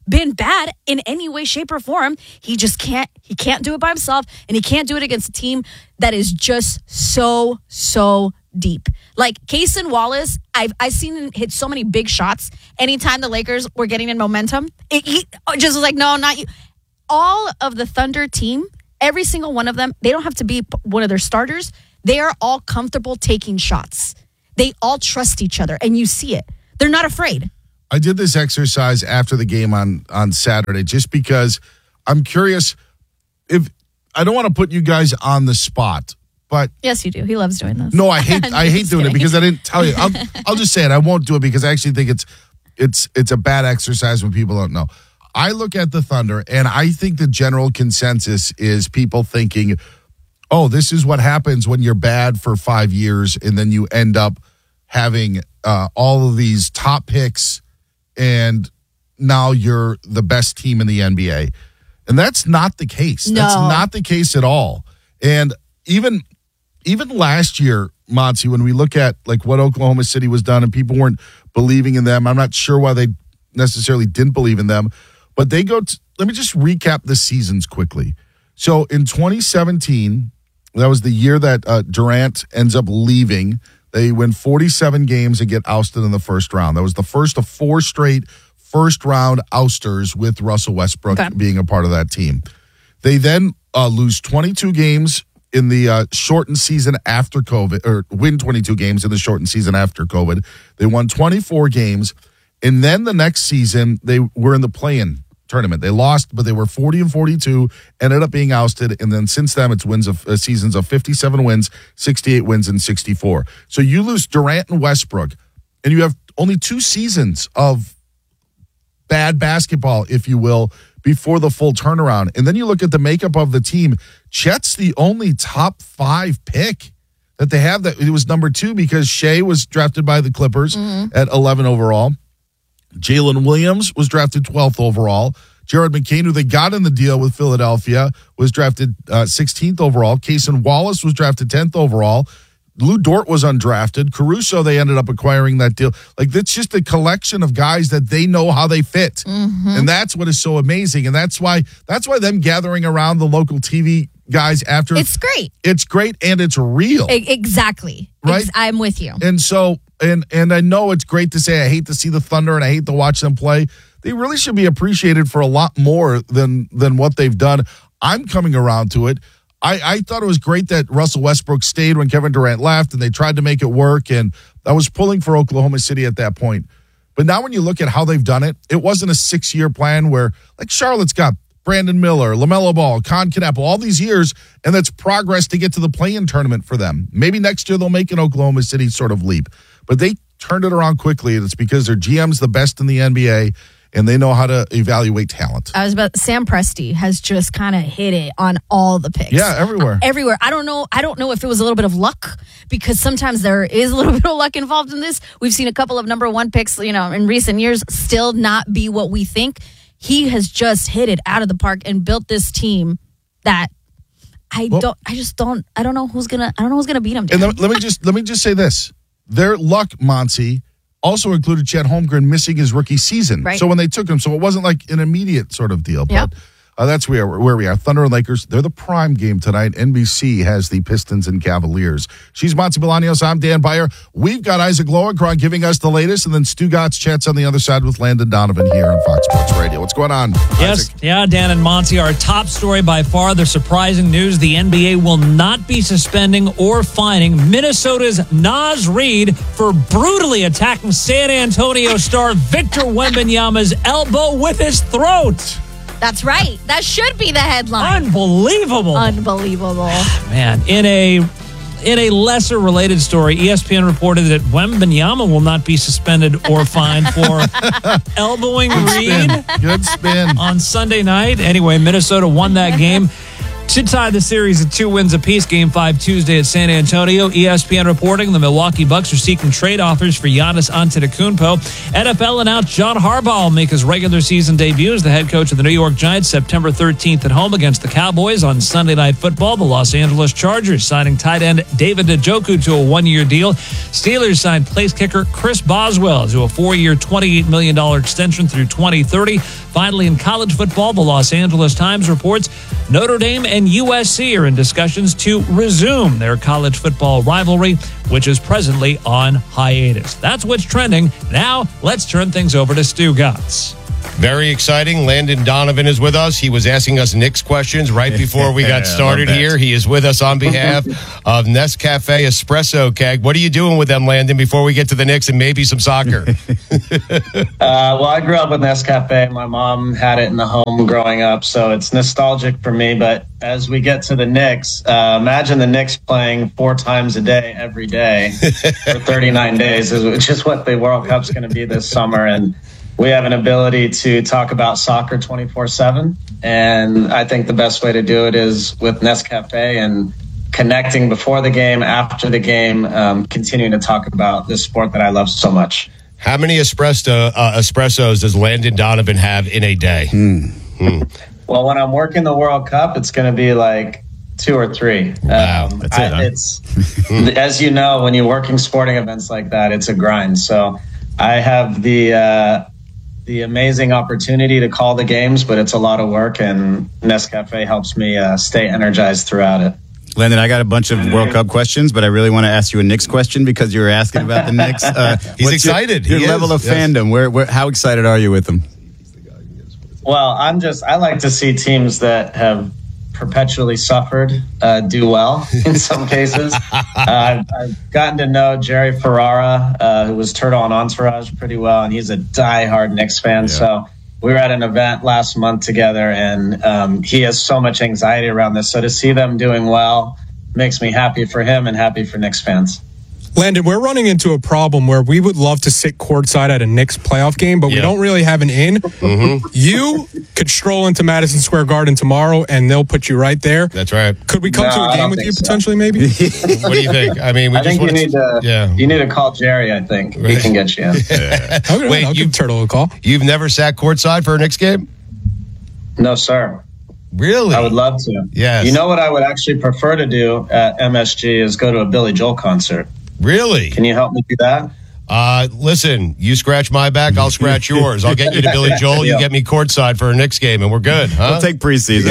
[SPEAKER 22] been bad in any way, shape, or form. He just can't do it by himself, and he can't do it against a team that is just so deep. Like Cason Wallace, I've seen him hit so many big shots anytime the Lakers were getting in momentum. He just was like, no, not you. All of the Thunder team, every single one of them, they don't have to be one of their starters. They are all comfortable taking shots. They all trust each other, and you see it. They're not afraid.
[SPEAKER 21] I did this exercise after the game on Saturday just because I'm curious if I don't want to put you guys on the spot, but
[SPEAKER 22] yes, you do. He loves doing this.
[SPEAKER 21] No, I hate doing it because I didn't tell you. I'll just say it. I won't do it because I actually think it's a bad exercise when people don't know. I look at the Thunder and I think the general consensus is people thinking, oh, this is what happens when you're bad for 5 years and then you end up having all of these top picks and now you're the best team in the NBA. And that's not the case.
[SPEAKER 22] No.
[SPEAKER 21] That's not the case at all. And even last year, Monty, when we look at like what Oklahoma City was done and people weren't believing in them, I'm not sure why they necessarily didn't believe in them, but they go to, let me just recap the seasons quickly. So in 2017, that was the year that Durant ends up leaving. They win 47 games and get ousted in the first round. That was the first of 4 straight first-round ousters with Russell Westbrook being a part of that team. They then lose 22 games in the shortened season after COVID, or win 22 games in the shortened season after COVID. They won 24 games, and then the next season, they were in the play-in tournament. They lost, but they were 40-42, ended up being ousted, and then since then, it's seasons of 57 wins, 68 wins, and 64. So you lose Durant and Westbrook, and you have only 2 seasons of bad basketball, if you will, before the full turnaround. And then you look at the makeup of the team. Chet's the only top 5 pick that they have. That it was number 2 because Shea was drafted by the Clippers at 11 overall. Jalen Williams was drafted 12th overall. Jared McCain, who they got in the deal with Philadelphia, was drafted 16th overall. Cason Wallace was drafted 10th overall. Lou Dort was undrafted. Caruso, they ended up acquiring that deal. Like, that's just a collection of guys that they know how they fit. And that's what is so amazing. And that's why them gathering around the local TV guys after.
[SPEAKER 22] It's great.
[SPEAKER 21] It's great and it's real.
[SPEAKER 22] Exactly.
[SPEAKER 21] Right?
[SPEAKER 22] I'm with you.
[SPEAKER 21] And so, and I know it's great to say I hate to see the Thunder and I hate to watch them play. They really should be appreciated for a lot more than what they've done. I'm coming around to it. I thought it was great that Russell Westbrook stayed when Kevin Durant left, and they tried to make it work, and I was pulling for Oklahoma City at that point. But now when you look at how they've done it, it wasn't a 6-year plan where, like Charlotte's got Brandon Miller, LaMelo Ball, Con Knappel, all these years, and that's progress to get to the play-in tournament for them. Maybe next year they'll make an Oklahoma City sort of leap. But they turned it around quickly, and it's because their GM's the best in the NBA, and they know how to evaluate talent.
[SPEAKER 22] Sam Presti has just kind of hit it on all the picks.
[SPEAKER 21] Yeah, everywhere.
[SPEAKER 22] Everywhere. I don't know if it was a little bit of luck, because sometimes there is a little bit of luck involved in this. We've seen a couple of number 1 picks, in recent years still not be what we think. He has just hit it out of the park and built this team that I don't know who's gonna beat him. Dan.
[SPEAKER 21] And let me just say this. Their luck, Monty, also included Chet Holmgren missing his rookie season.
[SPEAKER 22] Right.
[SPEAKER 21] So when they took him, so it wasn't like an immediate sort of deal. But that's where we are. Thunder and Lakers, they're the prime game tonight. NBC has the Pistons and Cavaliers. She's Monty Bolaños. I'm Dan Beyer. We've got Isaac Lowenkron giving us the latest, and then Stu Gotts chats on the other side with Landon Donovan here on Fox Sports Radio. What's going on,
[SPEAKER 1] Yes,
[SPEAKER 21] Isaac?
[SPEAKER 1] yeah, Dan and Monty, our top story by far, the surprising news, the NBA will not be suspending or fining Minnesota's Naz Reid for brutally attacking San Antonio star Victor Wembanyama's elbow with his throat.
[SPEAKER 22] That's right. That should be the headline.
[SPEAKER 1] Unbelievable. Man, in a lesser related story, ESPN reported that Wembanyama will not be suspended or fined for elbowing Reid.
[SPEAKER 21] Good spin.
[SPEAKER 1] On Sunday night. Anyway, Minnesota won that game. To tie the series at 2 wins apiece, Game 5 Tuesday at San Antonio. ESPN reporting the Milwaukee Bucks are seeking trade offers for Giannis Antetokounmpo. NFL announced John Harbaugh will make his regular season debut as the head coach of the New York Giants September 13th at home against the Cowboys. On Sunday Night Football, the Los Angeles Chargers signing tight end David Njoku to a 1-year deal. Steelers signed place kicker Chris Boswell to a 4-year, $28 million extension through 2030. Finally, in college football, the Los Angeles Times reports Notre Dame and USC are in discussions to resume their college football rivalry, which is presently on hiatus. That's what's trending. Now, let's turn things over to Stu Gatz.
[SPEAKER 25] Very exciting. Landon Donovan is with us. He was asking us Knicks questions right before we got started here. He is with us on behalf of Nescafe Espresso Keg. What are you doing with them, Landon, before we get to the Knicks and maybe some soccer?
[SPEAKER 2] Well, I grew up with Nescafe. My mom had it in the home growing up, so it's nostalgic for me. But as we get to the Knicks, imagine the Knicks playing 4 times a day every day for 39 days, which is what the World Cup's going to be this summer. And we have an ability to talk about soccer 24/7, and I think the best way to do it is with Nescafe and connecting before the game, after the game, continuing to talk about this sport that I love so much.
[SPEAKER 25] How many espressos does Landon Donovan have in a day?
[SPEAKER 2] Well, when I'm working the World Cup, it's going to be like 2 or 3.
[SPEAKER 25] Wow,
[SPEAKER 2] that's it. It's as you know, when you're working sporting events like that, it's a grind. So I have the amazing opportunity to call the games, but it's a lot of work, and Nescafe helps me stay energized throughout it.
[SPEAKER 4] Landon, I got a bunch of World Cup questions, but I really want to ask you a Knicks question because you were asking about the Knicks.
[SPEAKER 25] He's excited.
[SPEAKER 4] Your level of fandom. Where, how excited are you with them?
[SPEAKER 2] Well, I like to see teams that have perpetually suffered do well in some cases. I've gotten to know Jerry Ferrara, who was Turtle on Entourage, pretty well, and he's a diehard Knicks fan. Yeah. So we were at an event last month together, and he has so much anxiety around this. So to see them doing well makes me happy for him and happy for Knicks fans.
[SPEAKER 14] Landon, we're running into a problem where we would love to sit courtside at a Knicks playoff game, but we don't really have an in. Mm-hmm. You could stroll into Madison Square Garden tomorrow, and they'll put you right there.
[SPEAKER 25] That's right.
[SPEAKER 14] Could we come to a game with you potentially, maybe?
[SPEAKER 25] What do you think? I mean,
[SPEAKER 2] I think you need to call Jerry, I think. He can get you in.
[SPEAKER 14] Okay, wait, I'll give Turtle a call.
[SPEAKER 25] You've never sat courtside for a Knicks game?
[SPEAKER 2] No, sir.
[SPEAKER 25] Really?
[SPEAKER 2] I would love to.
[SPEAKER 25] Yes.
[SPEAKER 2] You know what I would actually prefer to do at MSG is go to a Billy Joel concert.
[SPEAKER 25] Really?
[SPEAKER 2] Can you help me do that?
[SPEAKER 25] Listen, you scratch my back, I'll scratch yours. I'll get you to Billy Joel, you get me courtside for a Knicks game, and we're good. Huh?
[SPEAKER 4] We'll take preseason.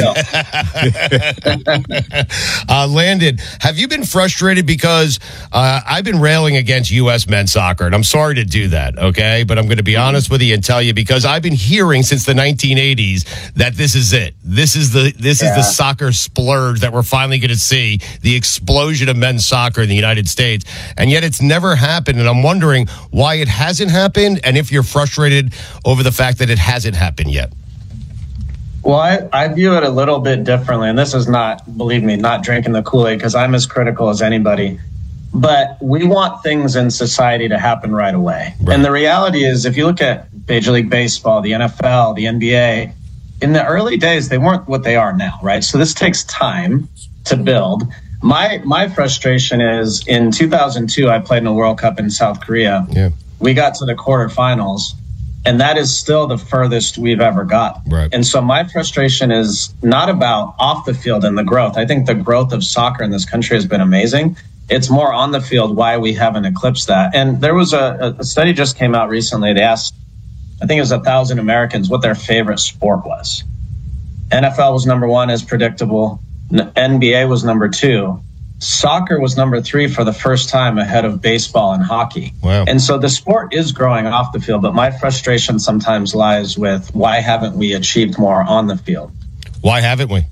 [SPEAKER 25] Landon, have you been frustrated because I've been railing against U.S. men's soccer, and I'm sorry to do that, okay? But I'm going to be honest with you and tell you because I've been hearing since the 1980s that this is it. This is the soccer splurge that we're finally going to see, the explosion of men's soccer in the United States, and yet it's never happened, and I'm wondering why it hasn't happened, and if you're frustrated over the fact that it hasn't happened yet.
[SPEAKER 2] Well, I view it a little bit differently, and this is not, believe me, not drinking the Kool-Aid because I'm as critical as anybody. But we want things in society to happen right away. Right. And the reality is, if you look at Major League Baseball, the NFL, the NBA, in the early days, they weren't what they are now, right? So this takes time to build. My frustration is in 2002, I played in a World Cup in South Korea.
[SPEAKER 25] Yeah.
[SPEAKER 2] We got to the quarterfinals, and that is still the furthest we've ever got.
[SPEAKER 25] Right.
[SPEAKER 2] And so my frustration is not about off the field and the growth. I think the growth of soccer in this country has been amazing. It's more on the field why we haven't eclipsed that. And there was a study just came out recently. They asked, I think it was 1,000 Americans what their favorite sport was. NFL was number 1 as predictable. NBA was number 2. Soccer was number 3 for the first time ahead of baseball and hockey.
[SPEAKER 25] Wow.
[SPEAKER 2] And so the sport is growing off the field, but my frustration sometimes lies with why haven't we achieved more on the field?
[SPEAKER 25] Why haven't we?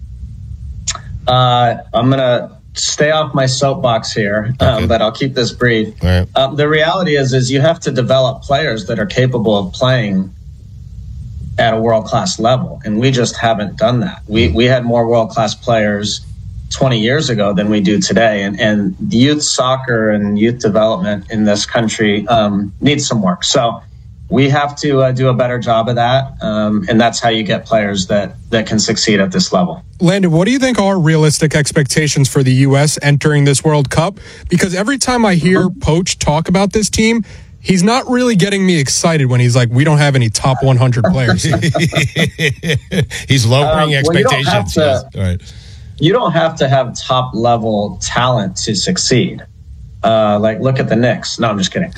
[SPEAKER 2] I'm going to stay off my soapbox here, but I'll keep this brief.
[SPEAKER 25] Right.
[SPEAKER 2] The reality is you have to develop players that are capable of playing at a world-class level, and we just haven't done that. We had more world-class players 20 years ago than we do today, and youth soccer and youth development in this country needs some work. So we have to do a better job of that, and that's how you get players that can succeed at this level.
[SPEAKER 14] Landon, what do you think are realistic expectations for the U.S. entering this World Cup? Because every time I hear Poach talk about this team, he's not really getting me excited when he's like, we don't have any top 100 players.
[SPEAKER 25] He's lowering expectations.
[SPEAKER 2] You don't have to have top level talent to succeed. Look at the Knicks. No, I'm just kidding.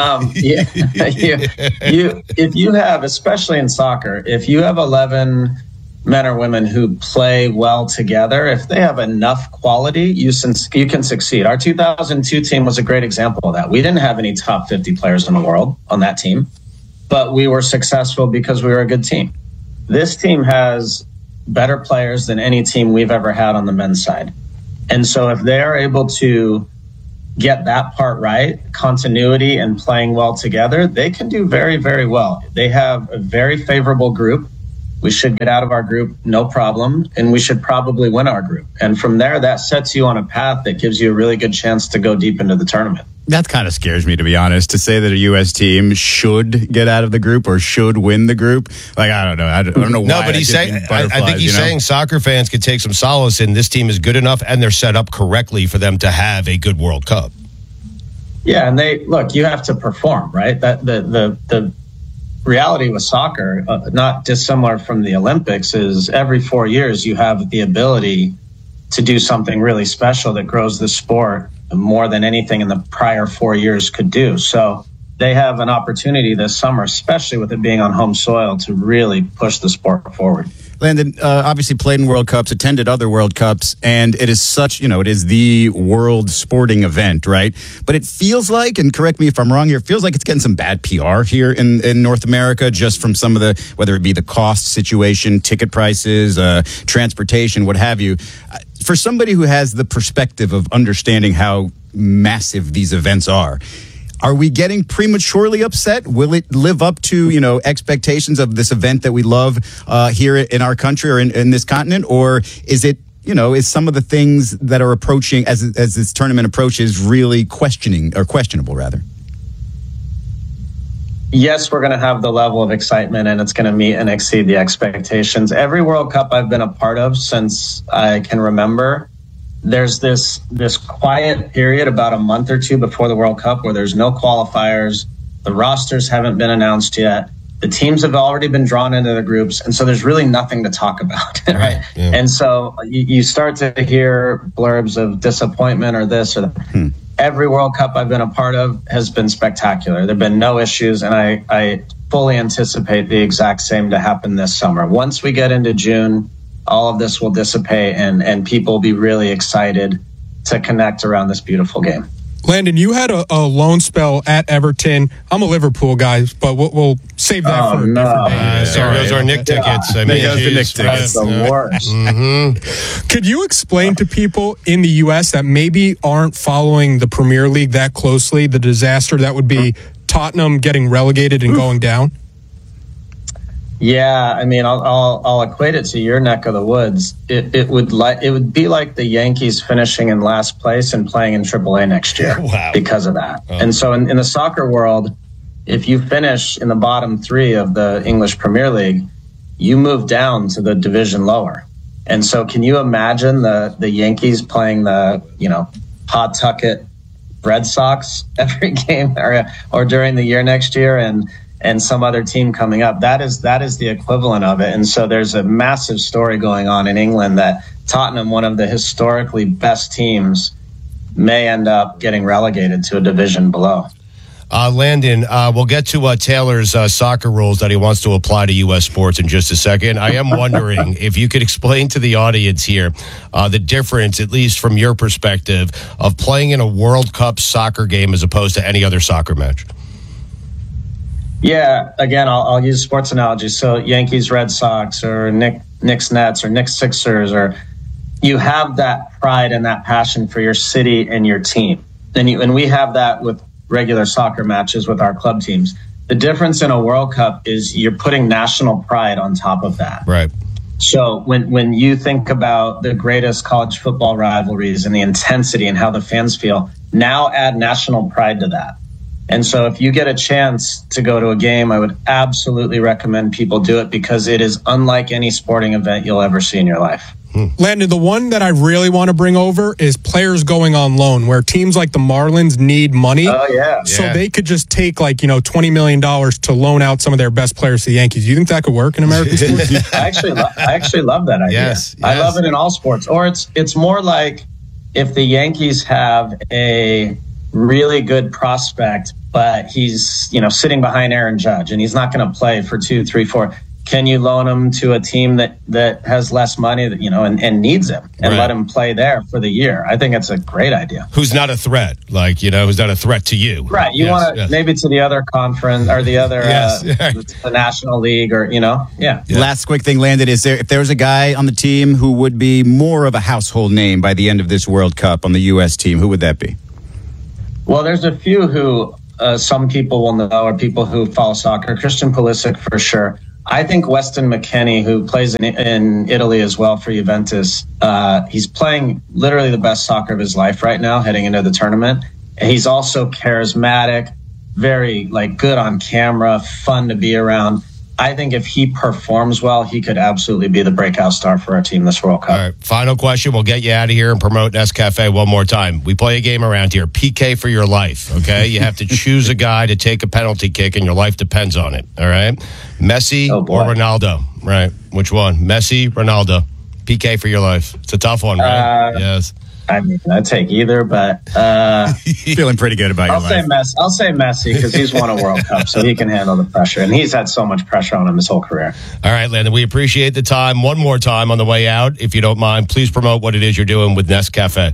[SPEAKER 2] If you have, especially in soccer, if you have 11 men or women who play well together, if they have enough quality, you can succeed. Our 2002 team was a great example of that. We didn't have any top 50 players in the world on that team, but we were successful because we were a good team. This team has better players than any team we've ever had on the men's side. And so if they're able to get that part right, continuity and playing well together, they can do very, very well. They have a very favorable group. We should get out of our group, no problem, and we should probably win our group. And from there, that sets you on a path that gives you a really good chance to go deep into the tournament.
[SPEAKER 4] That kind of scares me, to be honest, to say that a U.S. team should get out of the group or should win the group. Like, I don't know. I don't know why.
[SPEAKER 25] No, but he's saying, I think he's saying soccer fans could take some solace in this team is good enough and they're set up correctly for them to have a good World Cup.
[SPEAKER 2] Yeah, and you have to perform, right? That the reality with soccer, not dissimilar from the Olympics, is every 4 years you have the ability to do something really special that grows the sport more than anything in the prior 4 years could do. So they have an opportunity this summer, especially with it being on home soil, to really push the sport forward.
[SPEAKER 4] Landon obviously played in World Cups, attended other World Cups, and it is such, it is the world sporting event, right? But it feels like, and correct me if I'm wrong here, it feels like it's getting some bad PR here in North America, just from some of the, whether it be the cost situation, ticket prices, transportation, what have you. For somebody who has the perspective of understanding how massive these events are we getting prematurely upset? Will it live up to, expectations of this event that we love here in our country or in this continent? Or is it, is some of the things that are approaching as this tournament approaches really questionable rather?
[SPEAKER 2] Yes, we're going to have the level of excitement and it's going to meet and exceed the expectations. Every World Cup I've been a part of since I can remember, there's this quiet period about a month or two before the World Cup where there's no qualifiers. The rosters haven't been announced yet. The teams have already been drawn into the groups. And so there's really nothing to talk about. Right. Yeah. And so you start to hear blurbs of disappointment or this or that. Every World Cup I've been a part of has been spectacular. There've been no issues. And I fully anticipate the exact same to happen this summer. Once we get into June, all of this will dissipate and people will be really excited to connect around this beautiful game.
[SPEAKER 14] Landon, you had a loan spell at Everton. I'm a Liverpool guy, but we'll save that for a different day.
[SPEAKER 25] Sorry, those are Nick tickets. I mean,
[SPEAKER 2] the Nick tickets. That's the worst.
[SPEAKER 25] Mm-hmm.
[SPEAKER 14] Could you explain to people in the U.S. that maybe aren't following the Premier League that closely the disaster that would be Tottenham getting relegated and going down?
[SPEAKER 2] Yeah, I mean, I'll equate it to your neck of the woods. It would be like the Yankees finishing in last place and playing in AAA next year. Wow. Because of that. Oh. And so in the soccer world, if you finish in the bottom three of the English Premier League, you move down to the division lower. And so can you imagine the Yankees playing the Pawtucket Red Sox every game or during the year next year and some other team coming up? That is the equivalent of it. And so there's a massive story going on in England that Tottenham, one of the historically best teams, may end up getting relegated to a division below.
[SPEAKER 25] Landon, we'll get to Taylor's soccer rules that he wants to apply to U.S. sports in just a second. I am wondering if you could explain to the audience here the difference, at least from your perspective, of playing in a World Cup soccer game as opposed to any other soccer match.
[SPEAKER 2] Yeah, again, I'll use sports analogies. So Yankees, Red Sox, or Knicks, Nets, or Knicks, Sixers, or you have that pride and that passion for your city and your team. And we have that with regular soccer matches with our club teams. The difference in a World Cup is you're putting national pride on top of that.
[SPEAKER 25] Right.
[SPEAKER 2] So when you think about the greatest college football rivalries and the intensity and how the fans feel, now add national pride to that. And so if you get a chance to go to a game, I would absolutely recommend people do it because it is unlike any sporting event you'll ever see in your life.
[SPEAKER 14] Landon, the one that I really want to bring over is players going on loan, where teams like the Marlins need money.
[SPEAKER 2] Oh, yeah.
[SPEAKER 14] So they could just take $20 million to loan out some of their best players to the Yankees. Do you think that could work in American sports?
[SPEAKER 2] I actually love that idea.
[SPEAKER 25] Yes.
[SPEAKER 2] I love it in all sports. Or it's more like if the Yankees have a really good prospect, but he's sitting behind Aaron Judge and he's not going to play for 2, 3, 4. Can you loan him to a team that has less money and needs him and let him play there for the year? I think it's a great idea.
[SPEAKER 25] Who's not a threat, who's not a threat to you.
[SPEAKER 2] Right. You want to maybe to the other conference or the other the National League or, yeah.
[SPEAKER 4] Last quick thing, Landon, if there was a guy on the team who would be more of a household name by the end of this World Cup on the U.S. team, who would that be?
[SPEAKER 2] Well, there's a few who some people will know or people who follow soccer. Christian Pulisic for sure. I think Weston McKennie, who plays in Italy as well for Juventus, he's playing literally the best soccer of his life right now heading into the tournament. And he's also charismatic, very good on camera, fun to be around. I think if he performs well, he could absolutely be the breakout star for our team this World Cup.
[SPEAKER 25] All right, final question. We'll get you out of here and promote Nescafe one more time. We play a game around here, PK for your life, okay? You have to choose a guy to take a penalty kick, and your life depends on it, all right? Messi or Ronaldo, right? Which one? Messi, Ronaldo. PK for your life. It's a tough one, right? Yes.
[SPEAKER 2] I mean, I'd take either, but
[SPEAKER 4] feeling pretty good about your life.
[SPEAKER 2] I'll say Messi because he's won a World Cup, so he can handle the pressure, and he's had so much pressure on him his whole career.
[SPEAKER 25] All right, Landon, we appreciate the time. One more time on the way out, if you don't mind, please promote what it is you're doing with Nescafe.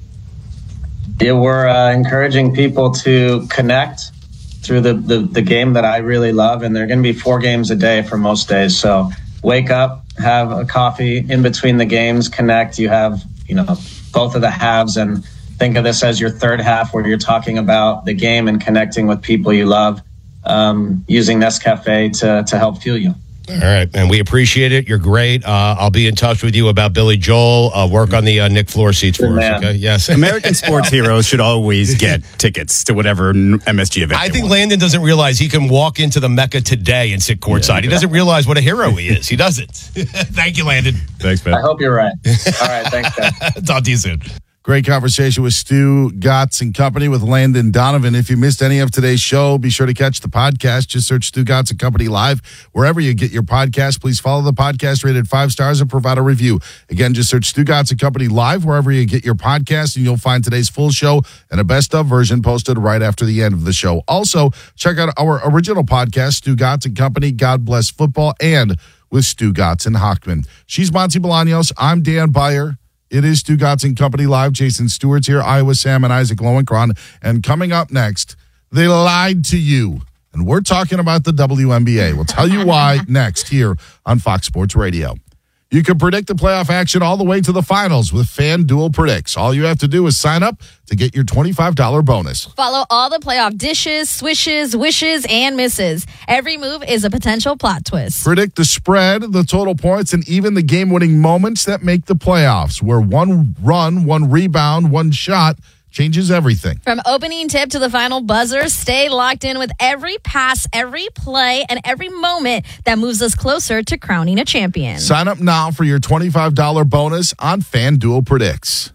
[SPEAKER 2] Yeah, we're encouraging people to connect through the game that I really love, and there are going to be 4 games a day for most days. So wake up, have a coffee in between the games, connect. You have, both of the halves, and think of this as your third half where you're talking about the game and connecting with people you love, using Nescafe to help fuel you.
[SPEAKER 25] All right, and we appreciate it. You're great. I'll be in touch with you about Billy Joel. Work on the Nick floor seats for us. Okay? Yes.
[SPEAKER 4] American sports heroes should always get tickets to whatever MSG event.
[SPEAKER 25] I think Landon doesn't realize he can walk into the Mecca today and sit courtside. He doesn't realize what a hero he is. He doesn't. Thank you, Landon.
[SPEAKER 4] Thanks, man.
[SPEAKER 2] I hope you're right. All right, thanks, guys.
[SPEAKER 25] Talk to you soon.
[SPEAKER 21] Great conversation with Stu Gotts and Company with Landon Donovan. If you missed any of today's show, be sure to catch the podcast. Just search Stu Gotts and Company Live wherever you get your podcast. Please follow the podcast, rated 5 stars, and provide a review. Again, just search Stu Gotts and Company Live wherever you get your podcast, and you'll find today's full show and a best of version posted right after the end of the show. Also, check out our original podcast, Stu Gotts and Company, God Bless Football, and with Stu Gotts and Hochman. She's Monty Bolaños. I'm Dan Beyer. It is Stu Gotts and Company Live. Jason Stewart's here, Iowa Sam, and Isaac Lowenkron. And coming up next, they lied to you. And we're talking about the WNBA. We'll tell you why next here on Fox Sports Radio. You can predict the playoff action all the way to the finals with FanDuel Predicts. All you have to do is sign up to get your $25 bonus.
[SPEAKER 22] Follow all the playoff dishes, swishes, wishes, and misses. Every move is a potential plot twist.
[SPEAKER 21] Predict the spread, the total points, and even the game-winning moments that make the playoffs, where one run, one rebound, one shot changes everything.
[SPEAKER 22] From opening tip to the final buzzer, stay locked in with every pass, every play, and every moment that moves us closer to crowning a champion.
[SPEAKER 21] Sign up now for your $25 bonus on FanDuel Predicts.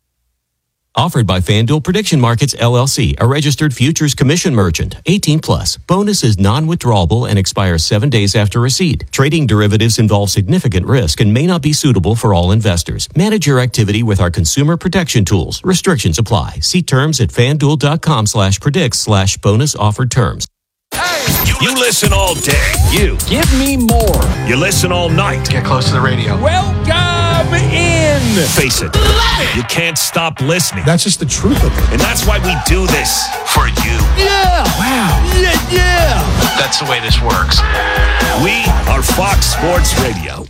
[SPEAKER 15] Offered by FanDuel Prediction Markets, LLC, a registered futures commission merchant. 18 plus. Bonus is non-withdrawable and expires 7 days after receipt. Trading derivatives involves significant risk and may not be suitable for all investors. Manage your activity with our consumer protection tools. Restrictions apply. See terms at FanDuel.com/predicts/bonus offered terms.
[SPEAKER 3] You listen all day. You
[SPEAKER 29] Give me more.
[SPEAKER 3] You listen all night.
[SPEAKER 29] Get close to the radio. Welcome in.
[SPEAKER 3] Face it. You can't stop listening.
[SPEAKER 9] That's just the truth of it.
[SPEAKER 3] And that's why we do this for you.
[SPEAKER 29] Yeah. Wow. Yeah.
[SPEAKER 25] That's the way this works.
[SPEAKER 3] We are Fox Sports Radio.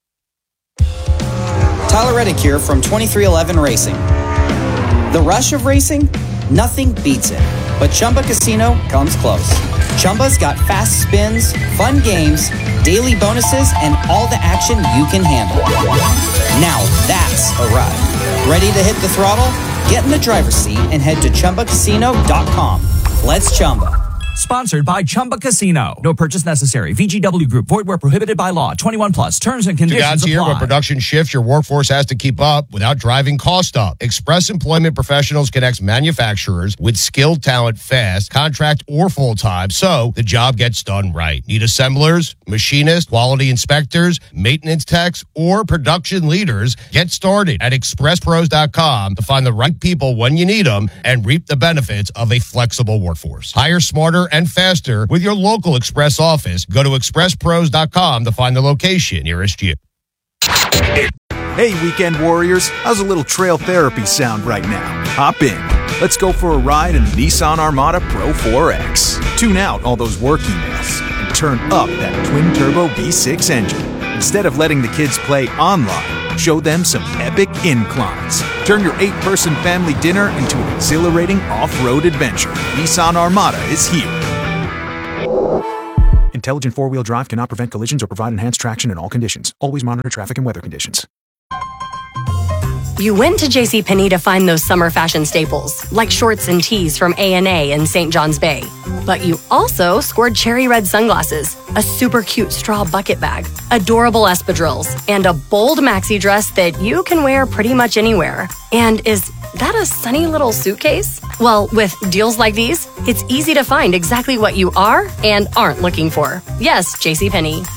[SPEAKER 16] Tyler Reddick here from 2311 Racing. The rush of racing? Nothing beats it. But Chumba Casino comes close. Chumba's got fast spins, fun games, daily bonuses, and all the action you can handle. Now that's a ride. Ready to hit the throttle? Get in the driver's seat and head to ChumbaCasino.com. Let's Chumba.
[SPEAKER 6] Sponsored by Chumba Casino. No purchase necessary. VGW Group. Void where prohibited by law. 21 plus. Terms and conditions
[SPEAKER 25] To
[SPEAKER 6] apply.
[SPEAKER 25] when production shifts, your workforce has to keep up without driving cost up. Express Employment Professionals connects manufacturers with skilled talent fast, contract or full-time, so the job gets done right. Need assemblers, machinists, quality inspectors, maintenance techs, or production leaders? Get started at expresspros.com to find the right people when you need them and reap the benefits of a flexible workforce. Hire smarter and faster with your local Express office. Go to expresspros.com to find the location nearest you.
[SPEAKER 17] Hey, weekend warriors, how's a little trail therapy sound right now? Hop in. Let's go for a ride in the Nissan Armada Pro 4X. Tune out all those work emails and turn up that twin-turbo V6 engine. Instead of letting the kids play online, show them some epic inclines. Turn your 8-person family dinner into an exhilarating off-road adventure. Nissan Armada is here. Intelligent four-wheel drive cannot prevent collisions or provide enhanced traction in all conditions. Always monitor traffic and weather conditions.
[SPEAKER 5] You went to JCPenney to find those summer fashion staples, like shorts and tees from A&A and St. John's Bay. But you also scored cherry red sunglasses, a super cute straw bucket bag, adorable espadrilles, and a bold maxi dress that you can wear pretty much anywhere. And is that a sunny little suitcase? Well, with deals like these, it's easy to find exactly what you are and aren't looking for. Yes, JCPenney.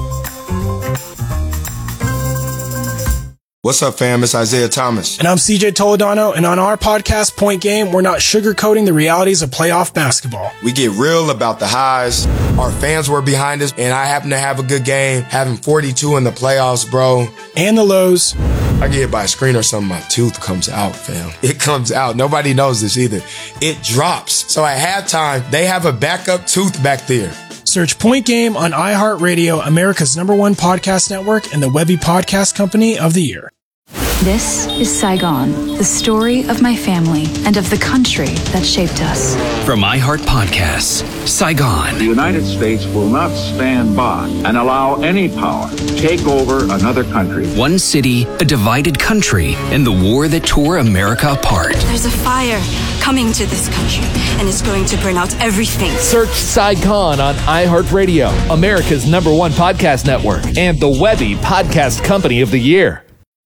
[SPEAKER 8] What's up, fam? It's Isaiah Thomas.
[SPEAKER 9] And I'm CJ Toledano, and on our podcast, Point Game, we're not sugarcoating the realities of playoff basketball.
[SPEAKER 8] We get real about the highs. Our fans were behind us, and I happen to have a good game, having 42 in the playoffs, bro.
[SPEAKER 9] And the lows.
[SPEAKER 8] I get hit by a screen or something, my tooth comes out, fam. It comes out. Nobody knows this either. It drops. So at halftime, they have a backup tooth back there.
[SPEAKER 9] Search Point Game on iHeartRadio, America's #1 podcast network, and the Webby Podcast Company of the Year.
[SPEAKER 10] This is Saigon, the story of my family and of the country that shaped us.
[SPEAKER 11] From iHeart Podcasts, Saigon.
[SPEAKER 12] The United States will not stand by and allow any power take over another country.
[SPEAKER 11] One city, a divided country, and the war that tore America apart.
[SPEAKER 28] There's a fire coming to this country, and it's going to burn out everything.
[SPEAKER 13] Search Saigon on iHeartRadio, America's #1 podcast network, and the Webby Podcast Company of the Year.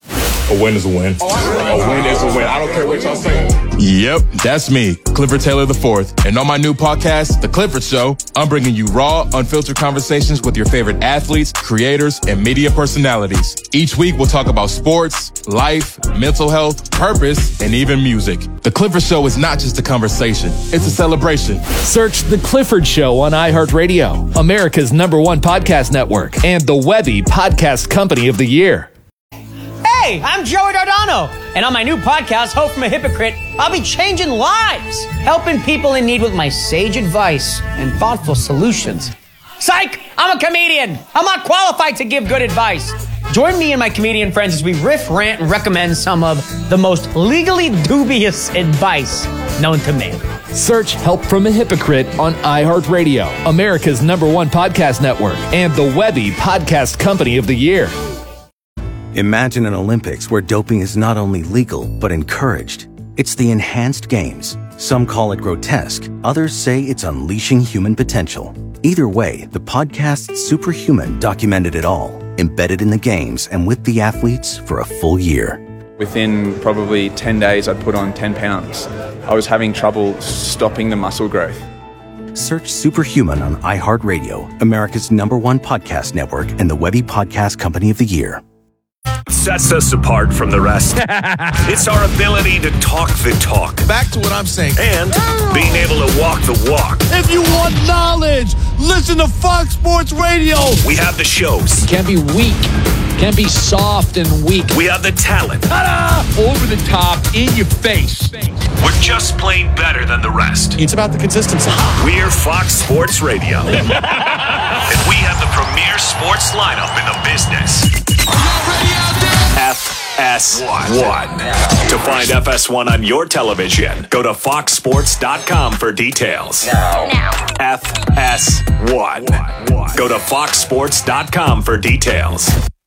[SPEAKER 18] A win is a win. A win is a win. I don't care what y'all say. Yep, that's me, Clifford Taylor IV. And on my new podcast, The Clifford Show, I'm bringing you raw, unfiltered conversations with your favorite athletes, creators, and media personalities. Each week, we'll talk about sports, life, mental health, purpose, and even music. The Clifford Show is not just a conversation. It's a celebration.
[SPEAKER 13] Search The Clifford Show on iHeartRadio, America's #1 podcast network, and the Webby Podcast Company of the Year.
[SPEAKER 19] Hey, I'm Joey Dardano, and on my new podcast, Hope from a Hypocrite, I'll be changing lives, helping people in need with my sage advice and thoughtful solutions. Psych! I'm a comedian. I'm not qualified to give good advice. Join me and my comedian friends as we riff, rant, and recommend some of the most legally dubious advice known to man.
[SPEAKER 13] Search Help from a Hypocrite on iHeartRadio, America's #1 podcast network, and the Webby Podcast Company of the Year.
[SPEAKER 20] Imagine an Olympics where doping is not only legal, but encouraged. It's the enhanced games. Some call it grotesque. Others say it's unleashing human potential. Either way, the podcast Superhuman documented it all, embedded in the games and with the athletes for a full year.
[SPEAKER 23] Within probably 10 days, I'd put on 10 pounds. I was having trouble stopping the muscle growth.
[SPEAKER 20] Search Superhuman on iHeartRadio, America's #1 podcast network, and the Webby Podcast Company of the Year.
[SPEAKER 3] Sets us apart from the rest. It's our ability to talk the talk.
[SPEAKER 21] Back to what I'm saying.
[SPEAKER 3] And being able to walk the walk.
[SPEAKER 21] If you want knowledge, listen to Fox Sports Radio.
[SPEAKER 3] We have the shows.
[SPEAKER 1] Can't be weak. Can't be soft and weak.
[SPEAKER 3] We have the talent.
[SPEAKER 29] Ta-da! Over the top, in your face.
[SPEAKER 3] We're just plain better than the rest.
[SPEAKER 9] It's about the consistency.
[SPEAKER 3] We're Fox Sports Radio. And we have the premier sports lineup in the business. FS1. To find FS1 on your television, go to foxsports.com for details. Now. FS1. Go to foxsports.com for details.